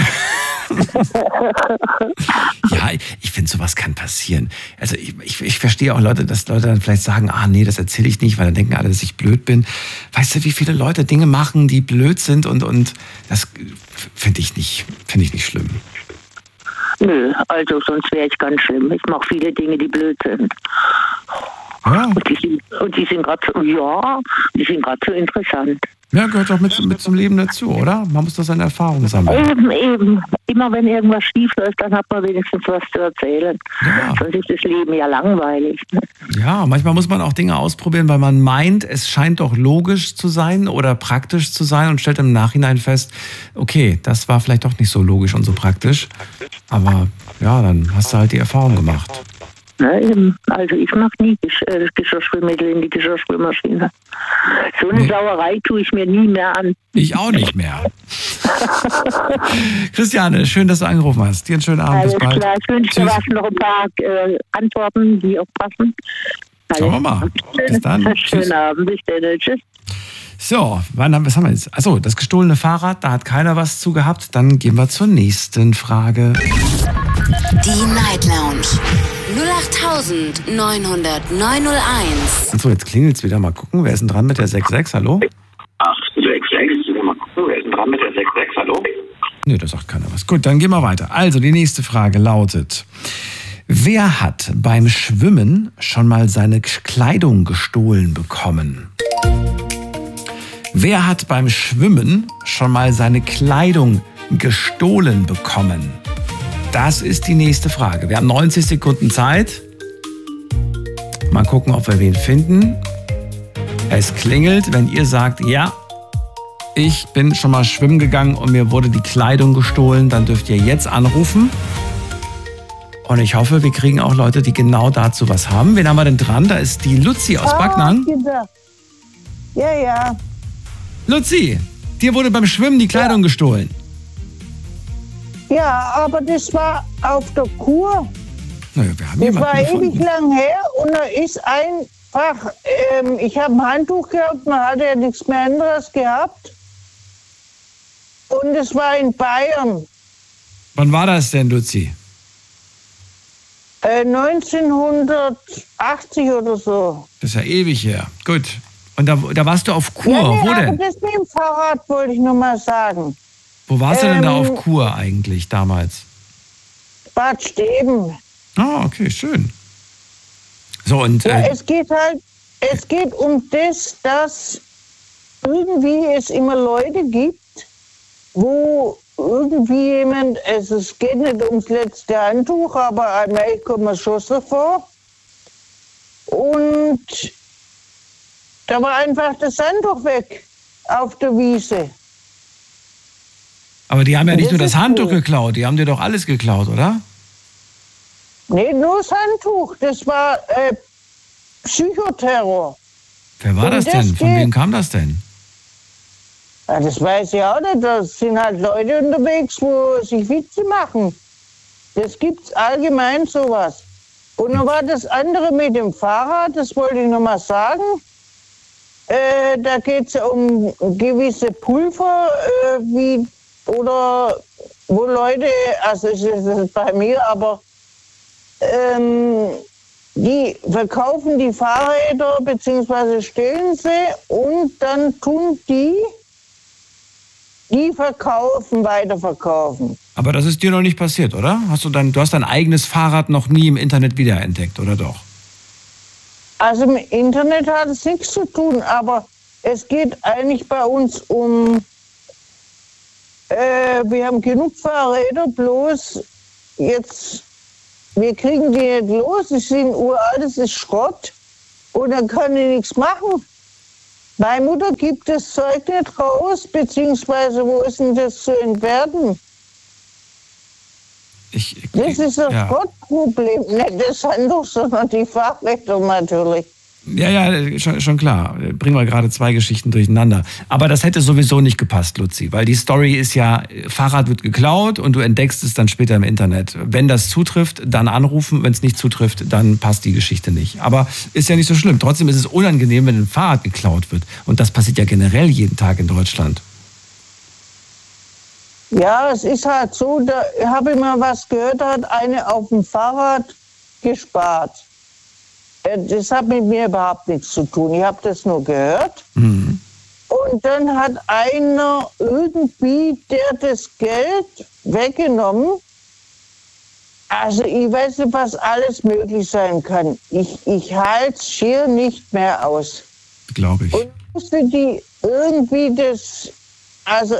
Ja, ich finde, sowas kann passieren. Also ich verstehe auch Leute, dass Leute dann vielleicht sagen, nee, das erzähle ich nicht, weil dann denken alle, dass ich blöd bin. Weißt du, wie viele Leute Dinge machen, die blöd sind und das finde ich nicht schlimm. Nö, also sonst wäre ich ganz schlimm. Ich mache viele Dinge, die blöd sind. Ja. Und die sind gerade so interessant. Ja, gehört doch mit zum Leben dazu, oder? Man muss doch seine Erfahrungen sammeln. Eben. Immer wenn irgendwas schief läuft, dann hat man wenigstens was zu erzählen. Ja. Sonst ist das Leben ja langweilig. Ne? Ja, manchmal muss man auch Dinge ausprobieren, weil man meint, es scheint doch logisch zu sein oder praktisch zu sein und stellt im Nachhinein fest, okay, das war vielleicht doch nicht so logisch und so praktisch. Aber ja, dann hast du halt die Erfahrung gemacht. Also ich mache nie Geschirrspülmittel in die Geschirrspülmaschine. So eine Sauerei tue ich mir nie mehr an. Ich auch nicht mehr. Christiane, schön, dass du angerufen hast. Dir einen schönen Abend. Alles bis bald. klar, ich wünsche dir noch ein paar Antworten, die auch passen. Schauen wir mal. Bis dann. Schönen Abend, bis dann. Tschüss. So, was haben wir jetzt? Achso, das gestohlene Fahrrad, da hat keiner was zu gehabt. Dann gehen wir zur nächsten Frage. Die Night Lounge 08900901. Achso, jetzt klingelt es wieder. Mal gucken, wer ist denn dran mit der 66? Hallo? 866. Mal gucken, wer ist denn dran mit der 66? Hallo? Nö, da sagt keiner was. Gut, dann gehen wir weiter. Also, die nächste Frage lautet: Wer hat beim Schwimmen schon mal seine Kleidung gestohlen bekommen? Wer hat beim Schwimmen schon mal seine Kleidung gestohlen bekommen? Das ist die nächste Frage. Wir haben 90 Sekunden Zeit. Mal gucken, ob wir wen finden. Es klingelt, wenn ihr sagt, ja, ich bin schon mal schwimmen gegangen und mir wurde die Kleidung gestohlen, dann dürft ihr jetzt anrufen. Und ich hoffe, wir kriegen auch Leute, die genau dazu was haben. Wen haben wir denn dran? Da ist die Luzi aus Backnang. Ja. Luzi, dir wurde beim Schwimmen die Kleidung gestohlen. Ja, aber das war auf der Kur. Naja, wir haben das war gefunden. ewig lang her und da ist einfach, ich habe ein Handtuch gehabt, man hatte ja nichts mehr anderes gehabt. Und es war in Bayern. Wann war das denn, Luzi? 1980 oder so. Das ist ja ewig her. Gut. Und da warst du auf Kur. Ja, Wo denn? Das mit dem Fahrrad wollte ich nur mal sagen. Wo warst du denn da auf Kur eigentlich damals? Bad Steben. Ah, okay, schön. So, und ja, es geht um das, dass irgendwie es immer Leute gibt, wo irgendwie jemand, es geht nicht ums letzte Handtuch, aber allmählich kommt man schon so vor. Und da war einfach das Handtuch weg auf der Wiese. Aber die haben ja nicht nur das Handtuch geklaut, die haben dir doch alles geklaut, oder? Nee, nur das Handtuch. Das war Psychoterror. Wer war das denn? Von wem kam das denn? Ja, das weiß ich auch nicht. Das sind halt Leute unterwegs, wo sich Witze machen. Das gibt's allgemein sowas. Und dann war das andere mit dem Fahrrad, das wollte ich noch mal sagen. da geht es um gewisse Pulver, oder wo Leute, also ist das bei mir, aber die verkaufen die Fahrräder bzw. stehlen sie und dann tun die weiterverkaufen. Aber das ist dir noch nicht passiert, oder? Du hast dein eigenes Fahrrad noch nie im Internet wiederentdeckt, oder doch? Also im Internet hat es nichts zu tun, aber es geht eigentlich bei uns um, wir haben genug Fahrräder, bloß jetzt, wir kriegen die nicht los, die sind uralt, das ist Schrott und dann kann ich nichts machen. Meine Mutter gibt das Zeug nicht raus, beziehungsweise wo ist denn das zu entwerten? Das ist das Schrottproblem. Nicht das Handtuch, sondern die Fahrräder natürlich. Ja, schon klar. Bringen wir gerade zwei Geschichten durcheinander. Aber das hätte sowieso nicht gepasst, Luzi, weil die Story ist ja, Fahrrad wird geklaut und du entdeckst es dann später im Internet. Wenn das zutrifft, dann anrufen. Wenn es nicht zutrifft, dann passt die Geschichte nicht. Aber ist ja nicht so schlimm. Trotzdem ist es unangenehm, wenn ein Fahrrad geklaut wird. Und das passiert ja generell jeden Tag in Deutschland. Ja, es ist halt so, da habe ich mal was gehört, da hat eine auf dem Fahrrad gespart. Das hat mit mir überhaupt nichts zu tun. Ich habe das nur gehört. Mhm. Und dann hat einer irgendwie, der das Geld weggenommen. Also ich weiß nicht, was alles möglich sein kann. Ich halte es schier nicht mehr aus. Glaube ich. Und musste die irgendwie das, also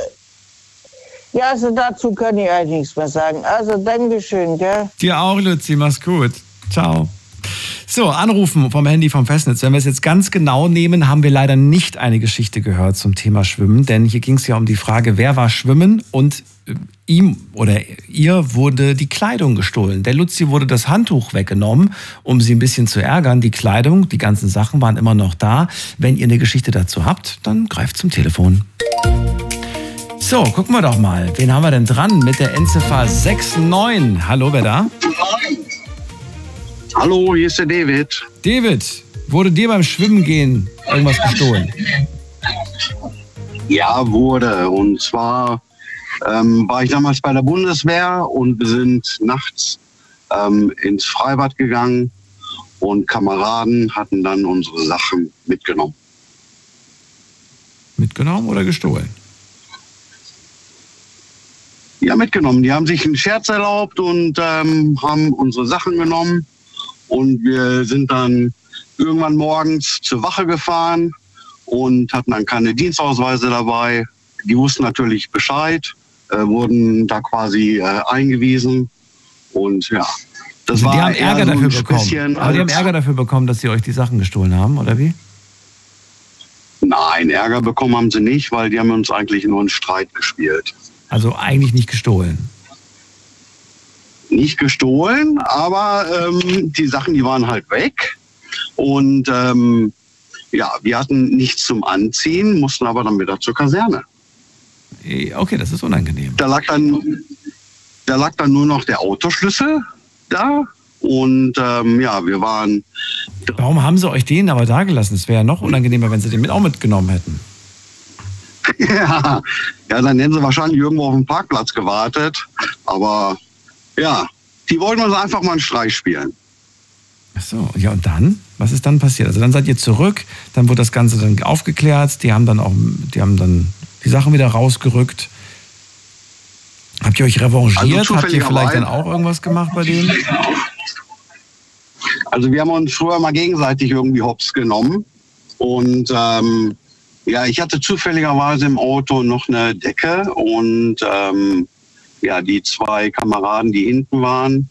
dazu kann ich eigentlich nichts mehr sagen. Also Dankeschön, gell? Dir auch, Luzi, mach's gut. Ciao. So, anrufen vom Handy vom Festnetz. Wenn wir es jetzt ganz genau nehmen, haben wir leider nicht eine Geschichte gehört zum Thema Schwimmen, denn hier ging es ja um die Frage, wer war schwimmen und ihm oder ihr wurde die Kleidung gestohlen. Der Luzi wurde das Handtuch weggenommen, um sie ein bisschen zu ärgern. Die Kleidung, die ganzen Sachen waren immer noch da. Wenn ihr eine Geschichte dazu habt, dann greift zum Telefon. So, gucken wir doch mal. Wen haben wir denn dran mit der Endziffer 69? Hallo, wer da? Hallo, hier ist der David. David, wurde dir beim Schwimmen gehen irgendwas gestohlen? Ja, wurde. Und zwar war ich damals bei der Bundeswehr und wir sind nachts ins Freibad gegangen und Kameraden hatten dann unsere Sachen mitgenommen. Mitgenommen oder gestohlen? Ja, mitgenommen. Die haben sich einen Scherz erlaubt und haben unsere Sachen genommen. Und wir sind dann irgendwann morgens zur Wache gefahren und hatten dann keine Dienstausweise dabei. Die wussten natürlich Bescheid, wurden da quasi eingewiesen. Und ja, das also war die haben Ärger so dafür bekommen. Aber die haben Ärger dafür bekommen, dass sie euch die Sachen gestohlen haben, oder wie? Nein, Ärger bekommen haben sie nicht, weil die haben uns eigentlich nur einen Streit gespielt. Also eigentlich nicht gestohlen? Nicht gestohlen, aber die Sachen, die waren halt weg. Und wir hatten nichts zum Anziehen, mussten aber dann wieder zur Kaserne. Okay, das ist unangenehm. Da lag dann nur noch der Autoschlüssel da. Und wir waren... Warum haben sie euch den aber da gelassen? Es wäre ja noch unangenehmer, wenn sie den auch mitgenommen hätten. Ja, dann hätten sie wahrscheinlich irgendwo auf dem Parkplatz gewartet. Aber ja, die wollten uns einfach mal einen Streich spielen. Ach so, ja und dann? Was ist dann passiert? Also dann seid ihr zurück, dann wurde das Ganze dann aufgeklärt, die haben dann die Sachen wieder rausgerückt. Habt ihr euch revanchiert? Also habt ihr vielleicht dann auch irgendwas gemacht bei denen? Also wir haben uns früher mal gegenseitig irgendwie hops genommen. Und ich hatte zufälligerweise im Auto noch eine Decke und die zwei Kameraden, die hinten waren,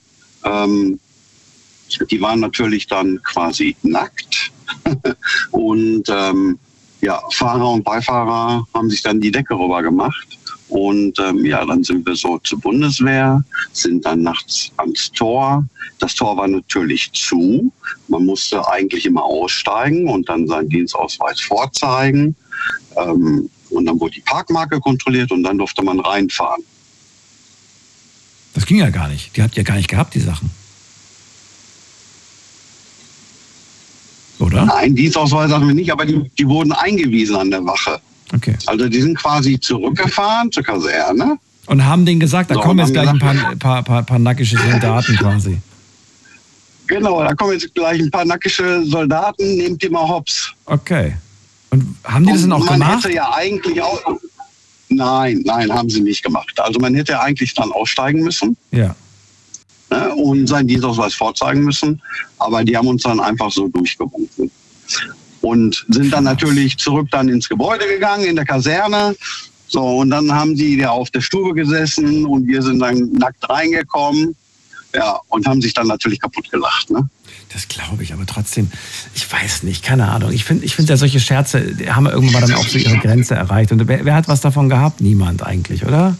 die waren natürlich dann quasi nackt. Und Fahrer und Beifahrer haben sich dann die Decke rüber gemacht. Und dann sind wir so zur Bundeswehr, sind dann nachts ans Tor. Das Tor war natürlich zu. Man musste eigentlich immer aussteigen und dann seinen Dienstausweis vorzeigen. Und dann wurde die Parkmarke kontrolliert und dann durfte man reinfahren. Das ging ja gar nicht. Die habt ihr gar nicht gehabt, die Sachen. Oder? oder? Nein, Dienstausweis hatten wir nicht, aber die wurden eingewiesen an der Wache. Okay. Also die sind quasi zurückgefahren zur Kaserne. Und haben denen gesagt, da kommen jetzt gleich ein paar nackische Soldaten quasi. Genau, da kommen jetzt gleich ein paar nackische Soldaten, nehmt die mal hops. Okay. Und haben die das dann auch gemacht? Man hätte ja eigentlich auch... Nein, haben sie nicht gemacht. Also man hätte ja eigentlich dann aussteigen müssen. Ja. Ne, und seinen Dienstausweis vorzeigen müssen. Aber die haben uns dann einfach so durchgewunken. Und sind dann natürlich zurück dann ins Gebäude gegangen, in der Kaserne. So, und dann haben die da auf der Stube gesessen und wir sind dann nackt reingekommen. Ja, und haben sich dann natürlich kaputt gelacht, ne? Das glaube ich, aber trotzdem, ich weiß nicht, keine Ahnung. Ich finde ja solche Scherze, die haben irgendwann mal dann auch so ihre Grenze erreicht. Und wer hat was davon gehabt? Niemand eigentlich, oder?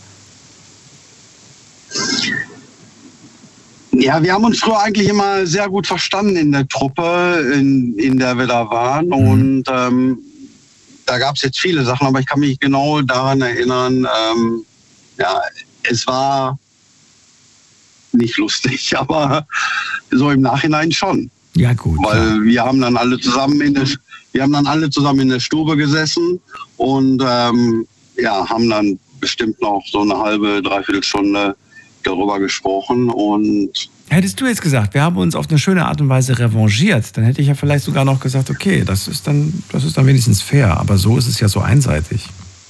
Ja, wir haben uns früher eigentlich immer sehr gut verstanden in der Truppe, in der wir da waren. Und da gab es jetzt viele Sachen, aber ich kann mich genau daran erinnern, ja, es war nicht lustig, aber so im Nachhinein schon. Ja, gut. Weil wir haben dann alle zusammen in der Stube gesessen und ja, haben dann bestimmt noch so eine halbe, dreiviertel Stunde darüber gesprochen. Und hättest du jetzt gesagt, wir haben uns auf eine schöne Art und Weise revanchiert, dann hätte ich ja vielleicht sogar noch gesagt, okay, das ist dann wenigstens fair, aber so ist es ja so einseitig.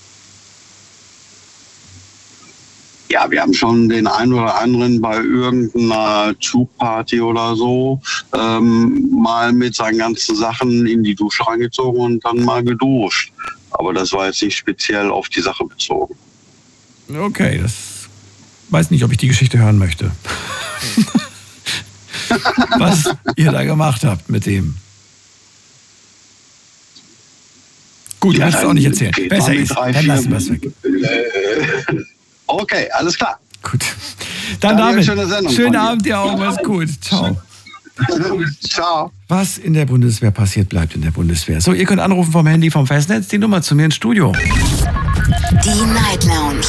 Ja, wir haben schon den einen oder anderen bei irgendeiner Zugparty oder so mal mit seinen ganzen Sachen in die Dusche reingezogen und dann mal geduscht. Aber das war jetzt nicht speziell auf die Sache bezogen. Okay, das weiß nicht, ob ich die Geschichte hören möchte. Was ihr da gemacht habt mit dem. Gut, ja, hast du auch nicht erzählt. Okay, besser ist, dann lassen wir es weg. Okay, alles klar. Gut. Dann David, schönen Abend dir auch, mach's gut. Ciao. Ciao. Was in der Bundeswehr passiert, bleibt in der Bundeswehr. So, ihr könnt anrufen vom Handy, vom Festnetz, die Nummer zu mir ins Studio. Die Night Lounge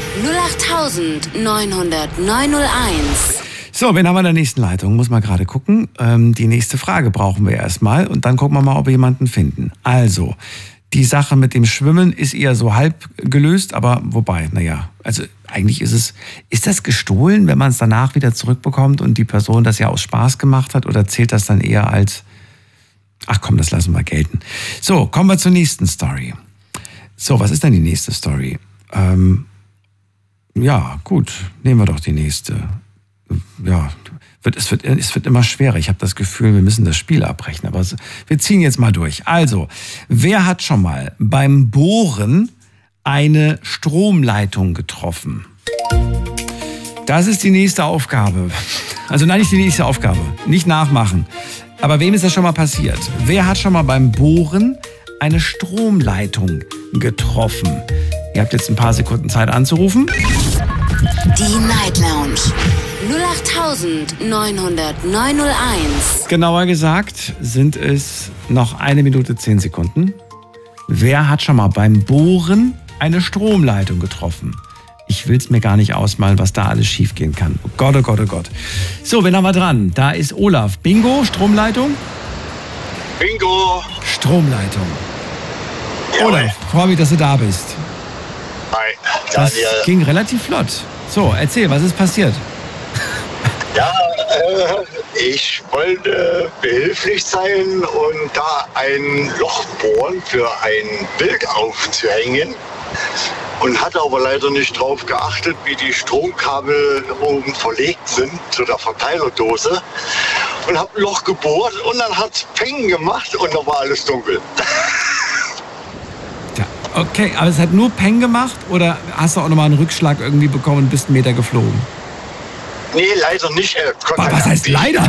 08900901. So, wen haben wir in der nächsten Leitung? Muss mal gerade gucken. Die nächste Frage brauchen wir erstmal und dann gucken wir mal, ob wir jemanden finden. Also, die Sache mit dem Schwimmen ist eher so halb gelöst, aber wobei, naja, also eigentlich ist das gestohlen, wenn man es danach wieder zurückbekommt und die Person das ja aus Spaß gemacht hat, oder zählt das dann eher als, ach komm, das lassen wir gelten. So, kommen wir zur nächsten Story. So, was ist denn die nächste Story? Ja, gut, nehmen wir doch die nächste. Ja, es wird immer schwerer. Ich habe das Gefühl, wir müssen das Spiel abbrechen. Aber wir ziehen jetzt mal durch. Also, wer hat schon mal beim Bohren eine Stromleitung getroffen? Das ist die nächste Aufgabe. Also nein, nicht die nächste Aufgabe. Nicht nachmachen. Aber wem ist das schon mal passiert? Wer hat schon mal beim Bohren eine Stromleitung getroffen? Ihr habt jetzt ein paar Sekunden Zeit anzurufen. Die Night Lounge 08900901. Genauer gesagt sind es noch 1 Minute 10 Sekunden. Wer hat schon mal beim Bohren eine Stromleitung getroffen? Ich will es mir gar nicht ausmalen, was da alles schiefgehen kann. Oh Gott, oh Gott, oh Gott. So, wen haben wir dran? Da ist Olaf. Bingo, Stromleitung? Bingo. Stromleitung. Ja, Olaf, freue mich, dass du da bist. Hi, Daniel. Das ging relativ flott. So, erzähl, was ist passiert? Ja, ich wollte behilflich sein und da ein Loch bohren für ein Bild aufzuhängen und hatte aber leider nicht darauf geachtet, wie die Stromkabel oben verlegt sind zu der Verteilerdose und habe ein Loch gebohrt und dann hat es Peng gemacht und dann war alles dunkel. Ja, okay, aber es hat nur Peng gemacht oder hast du auch nochmal einen Rückschlag irgendwie bekommen und bist einen Meter geflogen? Nee, leider nicht. Was heißt leider?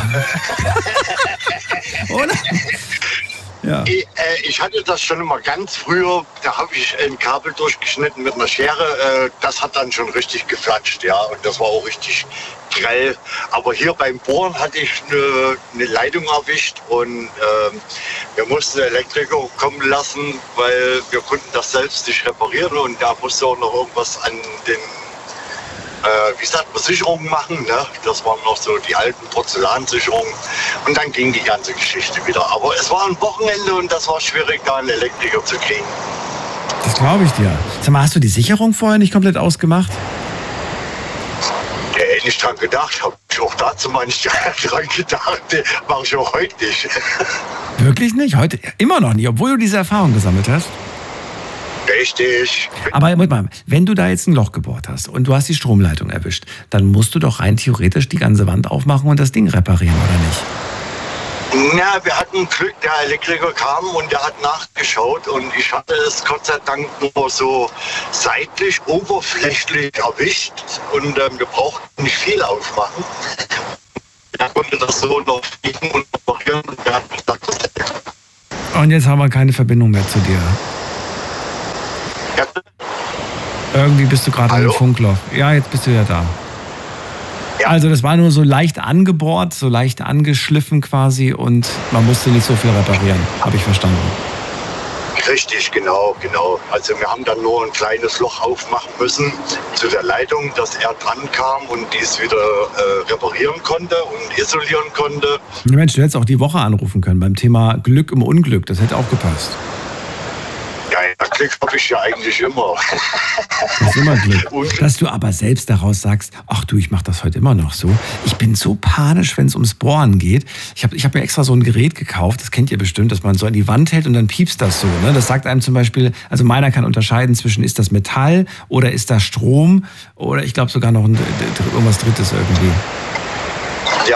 Oder? Ja. Ich hatte das schon immer ganz früher, da habe ich ein Kabel durchgeschnitten mit einer Schere, das hat dann schon richtig geflatscht, ja, und das war auch richtig grell. Aber hier beim Bohren hatte ich eine Leitung erwischt und wir mussten den Elektriker kommen lassen, weil wir konnten das selbst nicht reparieren und da musste auch noch irgendwas an den Sicherungen machen. Ne? Das waren noch so die alten Porzellansicherungen. Und dann ging die ganze Geschichte wieder. Aber es war ein Wochenende und das war schwierig, da einen Elektriker zu kriegen. Das glaube ich dir. Sag mal, hast du die Sicherung vorher nicht komplett ausgemacht? Ja, nicht dran gedacht. Habe ich auch dazu mal nicht dran gedacht. Mache ich auch heute nicht. Wirklich nicht? Heute immer noch nicht, obwohl du diese Erfahrung gesammelt hast? Richtig. Aber mal, wenn du da jetzt ein Loch gebohrt hast und du hast die Stromleitung erwischt, dann musst du doch rein theoretisch die ganze Wand aufmachen und das Ding reparieren, oder nicht? Ja, wir hatten Glück, der Elektriker kam und der hat nachgeschaut und ich hatte es Gott sei Dank nur so seitlich, oberflächlich erwischt und wir brauchten nicht viel aufmachen. Er konnte das so noch fliegen und reparieren und der hat gesagt, und jetzt haben wir keine Verbindung mehr zu dir. Ja. Irgendwie bist du gerade im Funkloch. Ja, jetzt bist du ja da. Ja. Also das war nur so leicht angebohrt, so leicht angeschliffen quasi und man musste nicht so viel reparieren, habe ich verstanden. Richtig, genau. Also wir haben dann nur ein kleines Loch aufmachen müssen zu der Leitung, dass er dran kam und dies wieder reparieren konnte und isolieren konnte. Mensch, du hättest auch die Woche anrufen können beim Thema Glück im Unglück, das hätte auch gepasst. Ja, Glück habe ich ja eigentlich immer. Das ist immer Glück. Dass du aber selbst daraus sagst, ach du, ich mache das heute immer noch so. Ich bin so panisch, wenn es ums Bohren geht. Ich hab mir extra so ein Gerät gekauft, das kennt ihr bestimmt, dass man so an die Wand hält und dann piepst das so. Ne? Das sagt einem zum Beispiel, also meiner kann unterscheiden zwischen, ist das Metall oder ist das Strom oder ich glaube sogar noch irgendwas Drittes irgendwie. Ja,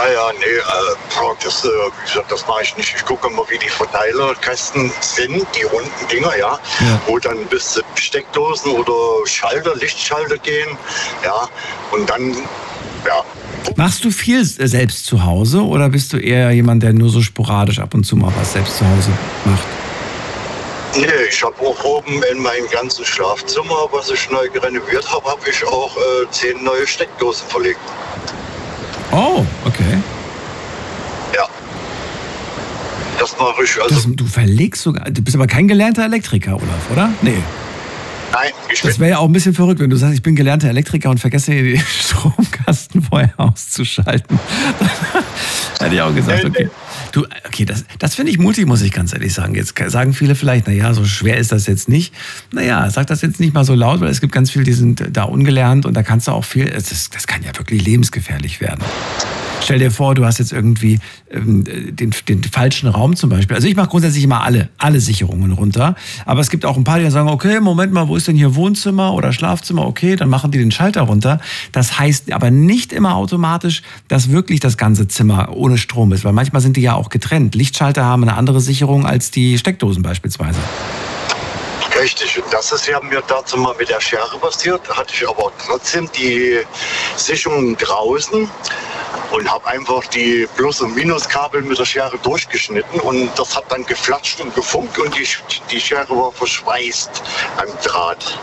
das mache ich nicht. Ich gucke immer, wie die Verteilerkästen sind, die runden Dinger, ja. Wo dann bis Steckdosen oder Lichtschalter gehen, ja. Und dann, ja. Machst du viel selbst zu Hause oder bist du eher jemand, der nur so sporadisch ab und zu mal was selbst zu Hause macht? Nee, ich habe auch oben in meinem ganzen Schlafzimmer, was ich neu renoviert habe, habe ich auch 10 neue Steckdosen verlegt. Oh, okay. Ja. Das mache ich. Also du verlegst sogar. Du bist aber kein gelernter Elektriker, Olaf, oder? Nee. Nein, das wäre ja auch ein bisschen verrückt, wenn du sagst, ich bin gelernter Elektriker und vergesse den Stromkasten vorher auszuschalten. Hätte ich auch gesagt, okay. Das finde ich mutig, muss ich ganz ehrlich sagen. Jetzt sagen viele vielleicht, naja, so schwer ist das jetzt nicht. Naja, sag das jetzt nicht mal so laut, weil es gibt ganz viele, die sind da ungelernt und da kannst du auch viel, das kann ja wirklich lebensgefährlich werden. Stell dir vor, du hast jetzt irgendwie den falschen Raum zum Beispiel. Also ich mache grundsätzlich immer alle Sicherungen runter. Aber es gibt auch ein paar, die sagen, okay, Moment mal, wo ist denn hier Wohnzimmer oder Schlafzimmer? Okay, dann machen die den Schalter runter. Das heißt aber nicht immer automatisch, dass wirklich das ganze Zimmer ohne Strom ist. Weil manchmal sind die ja auch getrennt. Lichtschalter haben eine andere Sicherung als die Steckdosen beispielsweise. Richtig, und das ist ja mir dazu mal mit der Schere passiert. Da hatte ich aber trotzdem die Sicherung draußen und habe einfach die Plus- und Minuskabel mit der Schere durchgeschnitten und das hat dann geflatscht und gefunkt und die Schere war verschweißt am Draht.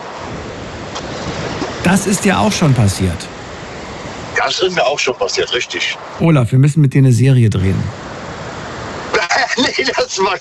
Das ist dir auch schon passiert? Das ist mir auch schon passiert, richtig. Olaf, wir müssen mit dir eine Serie drehen. Nee, das war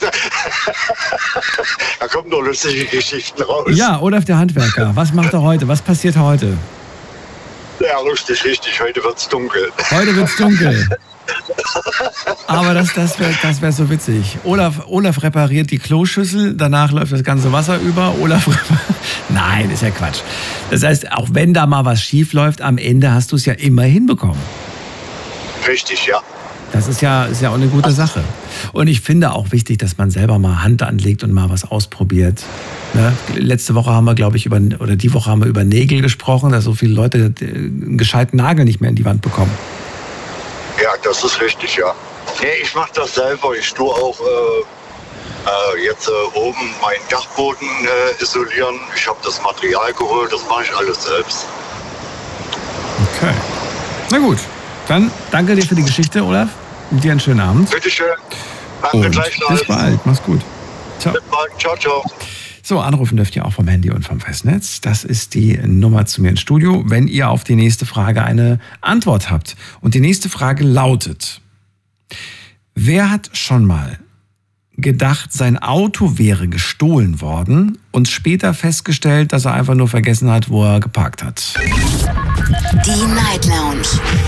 da kommen nur lustige Geschichten raus. Ja, Olaf der Handwerker. Was macht er heute? Was passiert heute? Ja, richtig. Heute wird's dunkel. Heute wird's dunkel. Aber das wär so witzig. Olaf repariert die Kloschüssel, danach läuft das ganze Wasser über. Nein, ist ja Quatsch. Das heißt, auch wenn da mal was schief läuft, am Ende hast du es ja immer hinbekommen. Richtig, ja. Das ist ja auch eine gute Sache. Und ich finde auch wichtig, dass man selber mal Hand anlegt und mal was ausprobiert. Ne? Letzte Woche haben wir, glaube ich, die Woche haben wir über Nägel gesprochen, dass so viele Leute einen gescheiten Nagel nicht mehr in die Wand bekommen. Ja, das ist richtig, ja. Nee, ich mache das selber. Ich tue auch jetzt oben meinen Dachboden isolieren. Ich habe das Material geholt, das mache ich alles selbst. Okay. Na gut, dann danke dir für die Geschichte, Olaf. Und dir einen schönen Abend. Bitteschön. Danke gleichfalls. Bis bald. Mach's gut. Ciao. Bis bald. Ciao, ciao. So, anrufen dürft ihr auch vom Handy und vom Festnetz. Das ist die Nummer zu mir ins Studio, wenn ihr auf die nächste Frage eine Antwort habt. Und die nächste Frage lautet: Wer hat schon mal gedacht, sein Auto wäre gestohlen worden und später festgestellt, dass er einfach nur vergessen hat, wo er geparkt hat. Die Night Lounge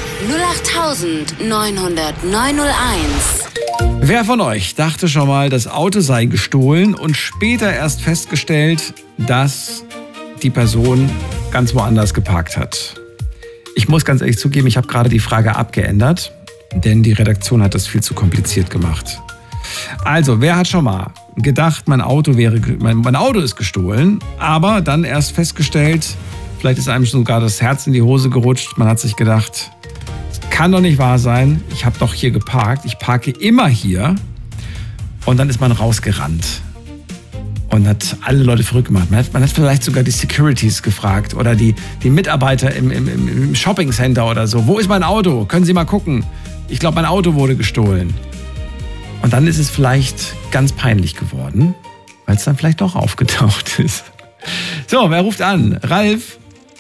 08900901. Wer von euch dachte schon mal, das Auto sei gestohlen und später erst festgestellt, dass die Person ganz woanders geparkt hat? Ich muss ganz ehrlich zugeben, ich habe gerade die Frage abgeändert, denn die Redaktion hat das viel zu kompliziert gemacht. Also, wer hat schon mal gedacht, mein Auto ist gestohlen, aber dann erst festgestellt, vielleicht ist einem sogar das Herz in die Hose gerutscht, man hat sich gedacht, das kann doch nicht wahr sein, ich habe doch hier geparkt, ich parke immer hier, und dann ist man rausgerannt und hat alle Leute verrückt gemacht. Man hat vielleicht sogar die Securities gefragt oder die Mitarbeiter im Shoppingcenter oder so. Wo ist mein Auto? Können Sie mal gucken? Ich glaube, mein Auto wurde gestohlen. Und dann ist es vielleicht ganz peinlich geworden, weil es dann vielleicht doch aufgetaucht ist. So, wer ruft an? Ralf?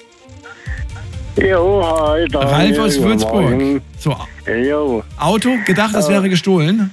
Jo, hi. Ralf aus Würzburg. So, Auto, gedacht, das wäre gestohlen?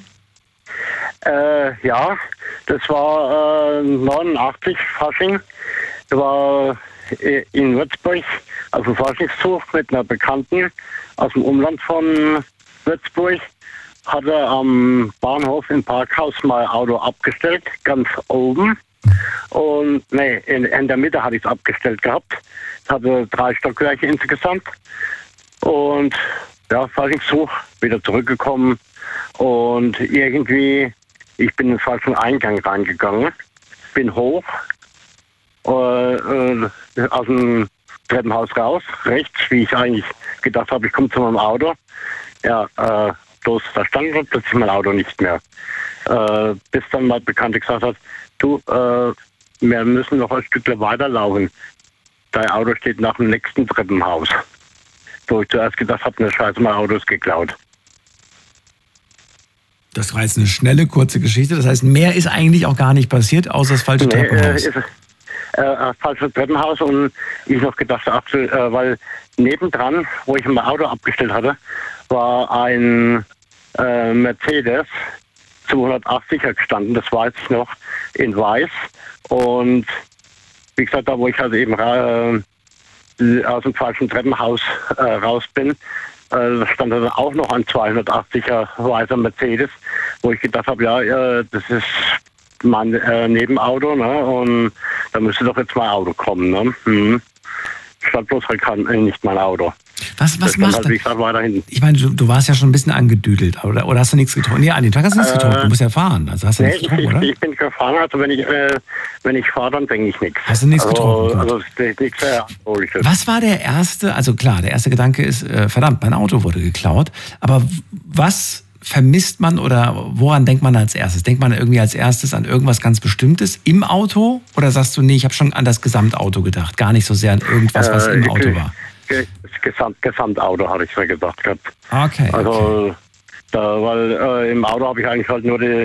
Ja, das war 89 Fasching. Das war in Würzburg, also Faschingszug mit einer Bekannten aus dem Umland von Würzburg. Hatte am Bahnhof im Parkhaus mein Auto abgestellt, ganz oben. Und in der Mitte hatte ich es abgestellt gehabt. Es hatte 3 Stockwerke insgesamt. Und ja, Faschingszug, wieder zurückgekommen. Und irgendwie, ich bin in den falschen Eingang reingegangen, bin hoch, aus dem Treppenhaus raus, rechts, wie ich eigentlich gedacht habe, ich komme zu meinem Auto. Ja, da stand plötzlich mein Auto nicht mehr. Bis dann mein Bekannter gesagt hat, du, wir müssen noch ein Stück weiterlaufen. Dein Auto steht nach dem nächsten Treppenhaus. Wo ich zuerst gedacht habe, scheiße, mein Auto ist geklaut. Das war jetzt eine schnelle, kurze Geschichte. Das heißt, mehr ist eigentlich auch gar nicht passiert, außer das falsche Treppenhaus. Falsches Treppenhaus, und ich noch gedacht, weil nebendran, wo ich mein Auto abgestellt hatte, war ein Mercedes 280er gestanden, das weiß ich noch, in weiß. Und wie gesagt, da wo ich halt eben aus dem falschen Treppenhaus raus bin, da stand dann auch noch ein 280er weißer Mercedes, wo ich gedacht habe, ja, das ist mein Nebenauto, ne? Und da müsste doch jetzt mein Auto kommen, ne? Stand bloß halt nicht mein Auto. Was macht halt, wie gesagt, weiterhin. Ich meine, du warst ja schon ein bisschen angedüdelt, oder hast du nichts getrunken? Nee, an den Tag hast du nichts getrunken, du musst ja fahren. Also hast du nichts getrunken, oder? Ich bin gefahren, also wenn ich fahre, dann denke ich nichts. Hast du nichts getrunken? Also nichts Alkoholisches. Was war der erste, also klar, der erste Gedanke ist, verdammt, mein Auto wurde geklaut, aber was vermisst man oder woran denkt man als erstes? Denkt man irgendwie als erstes an irgendwas ganz Bestimmtes im Auto? Oder sagst du, nee, ich habe schon an das Gesamtauto gedacht, gar nicht so sehr an irgendwas, was im Auto war? Das Gesamtauto hatte ich mir gedacht gehabt. Okay. Also, weil im Auto habe ich eigentlich halt nur die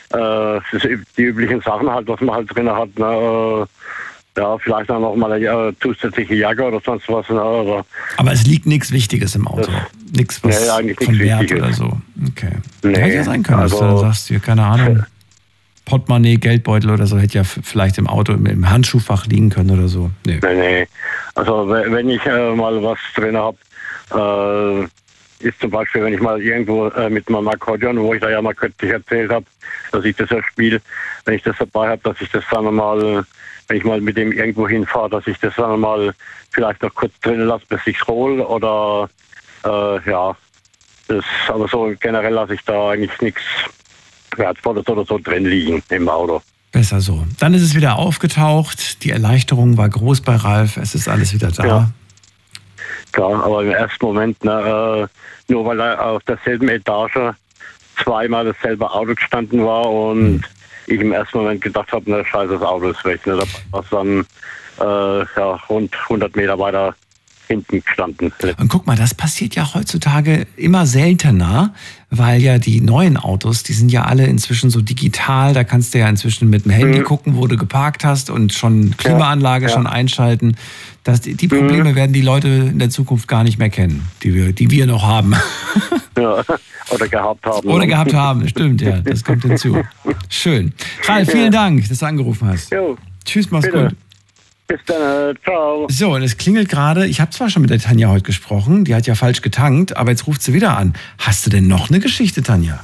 üblichen Sachen halt, was man halt drin hat. Ne? Ja, vielleicht noch mal eine zusätzliche Jacke oder sonst was. Ne? Aber es liegt nichts Wichtiges im Auto? Nichts, was von Wert Wichtiges oder so? Okay. Hätte ja sein können, dass du dann sagst, hier, keine Ahnung, Portemonnaie, Geldbeutel oder so, hätte ja vielleicht im Auto, im Handschuhfach liegen können oder so. Nee. Also wenn ich mal was drin habe, ist zum Beispiel, wenn ich mal irgendwo mit meinem Akkordeon, wo ich da ja mal kürzlich erzählt habe, dass ich das ja spiele, wenn ich das dabei habe, dass ich das dann mal, wenn ich mal mit dem irgendwo hinfahre, dass ich das dann mal vielleicht noch kurz drin lasse, bis ich es hole oder ja, aber so generell lasse ich da eigentlich nichts Wertvolles oder so drin liegen im Auto. Besser so. Dann ist es wieder aufgetaucht, die Erleichterung war groß bei Ralf, es ist alles wieder da. Ja. Klar, aber im ersten Moment, nur weil er auf derselben Etage zweimal dasselbe Auto gestanden war und ich im ersten Moment gedacht habe, scheiße, das Auto ist weg. Ne? Was dann rund 100 Meter weiter hinten gestanden. Und guck mal, das passiert ja heutzutage immer seltener, weil ja die neuen Autos, die sind ja alle inzwischen so digital. Da kannst du ja inzwischen mit dem Handy gucken, wo du geparkt hast und schon Klimaanlage schon einschalten. Die Probleme werden die Leute in der Zukunft gar nicht mehr kennen, die wir noch haben. Ja, oder gehabt haben. Oder gehabt haben, stimmt, ja. Das kommt hinzu. Schön. Ralf, vielen Dank, dass du angerufen hast. Jo. Tschüss, mach's gut. Bis dann, ciao. So, und es klingelt gerade. Ich habe zwar schon mit der Tanja heute gesprochen, die hat ja falsch getankt, aber jetzt ruft sie wieder an. Hast du denn noch eine Geschichte, Tanja?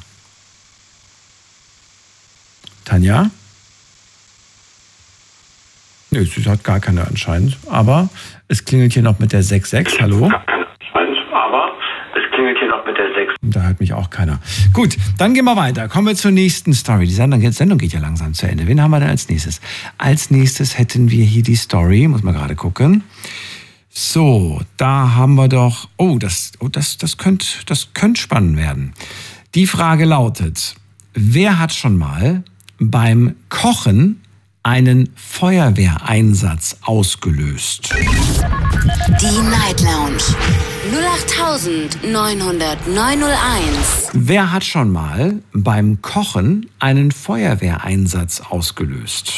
Tanja? Nö, sie hat gar keine anscheinend. Aber es klingelt hier noch mit der 66. Hallo? Aber es klingelt hier noch mit der 6. Da hört mich auch keiner. Gut, dann gehen wir weiter. Kommen wir zur nächsten Story. Die Sendung geht ja langsam zu Ende. Wen haben wir denn als nächstes? Als nächstes hätten wir hier die Story. Muss mal gerade gucken. So, da haben wir doch... das könnte spannend werden. Die Frage lautet, wer hat schon mal beim Kochen einen Feuerwehreinsatz ausgelöst? Die Night Lounge 08900901. Wer hat schon mal beim Kochen einen Feuerwehreinsatz ausgelöst?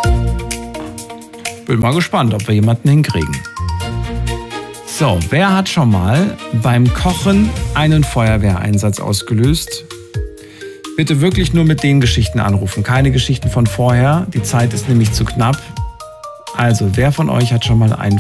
Bin mal gespannt, ob wir jemanden hinkriegen. So, wer hat schon mal beim Kochen einen Feuerwehreinsatz ausgelöst? Bitte wirklich nur mit den Geschichten anrufen, keine Geschichten von vorher. Die Zeit ist nämlich zu knapp. Also, wer von euch hat schon mal einen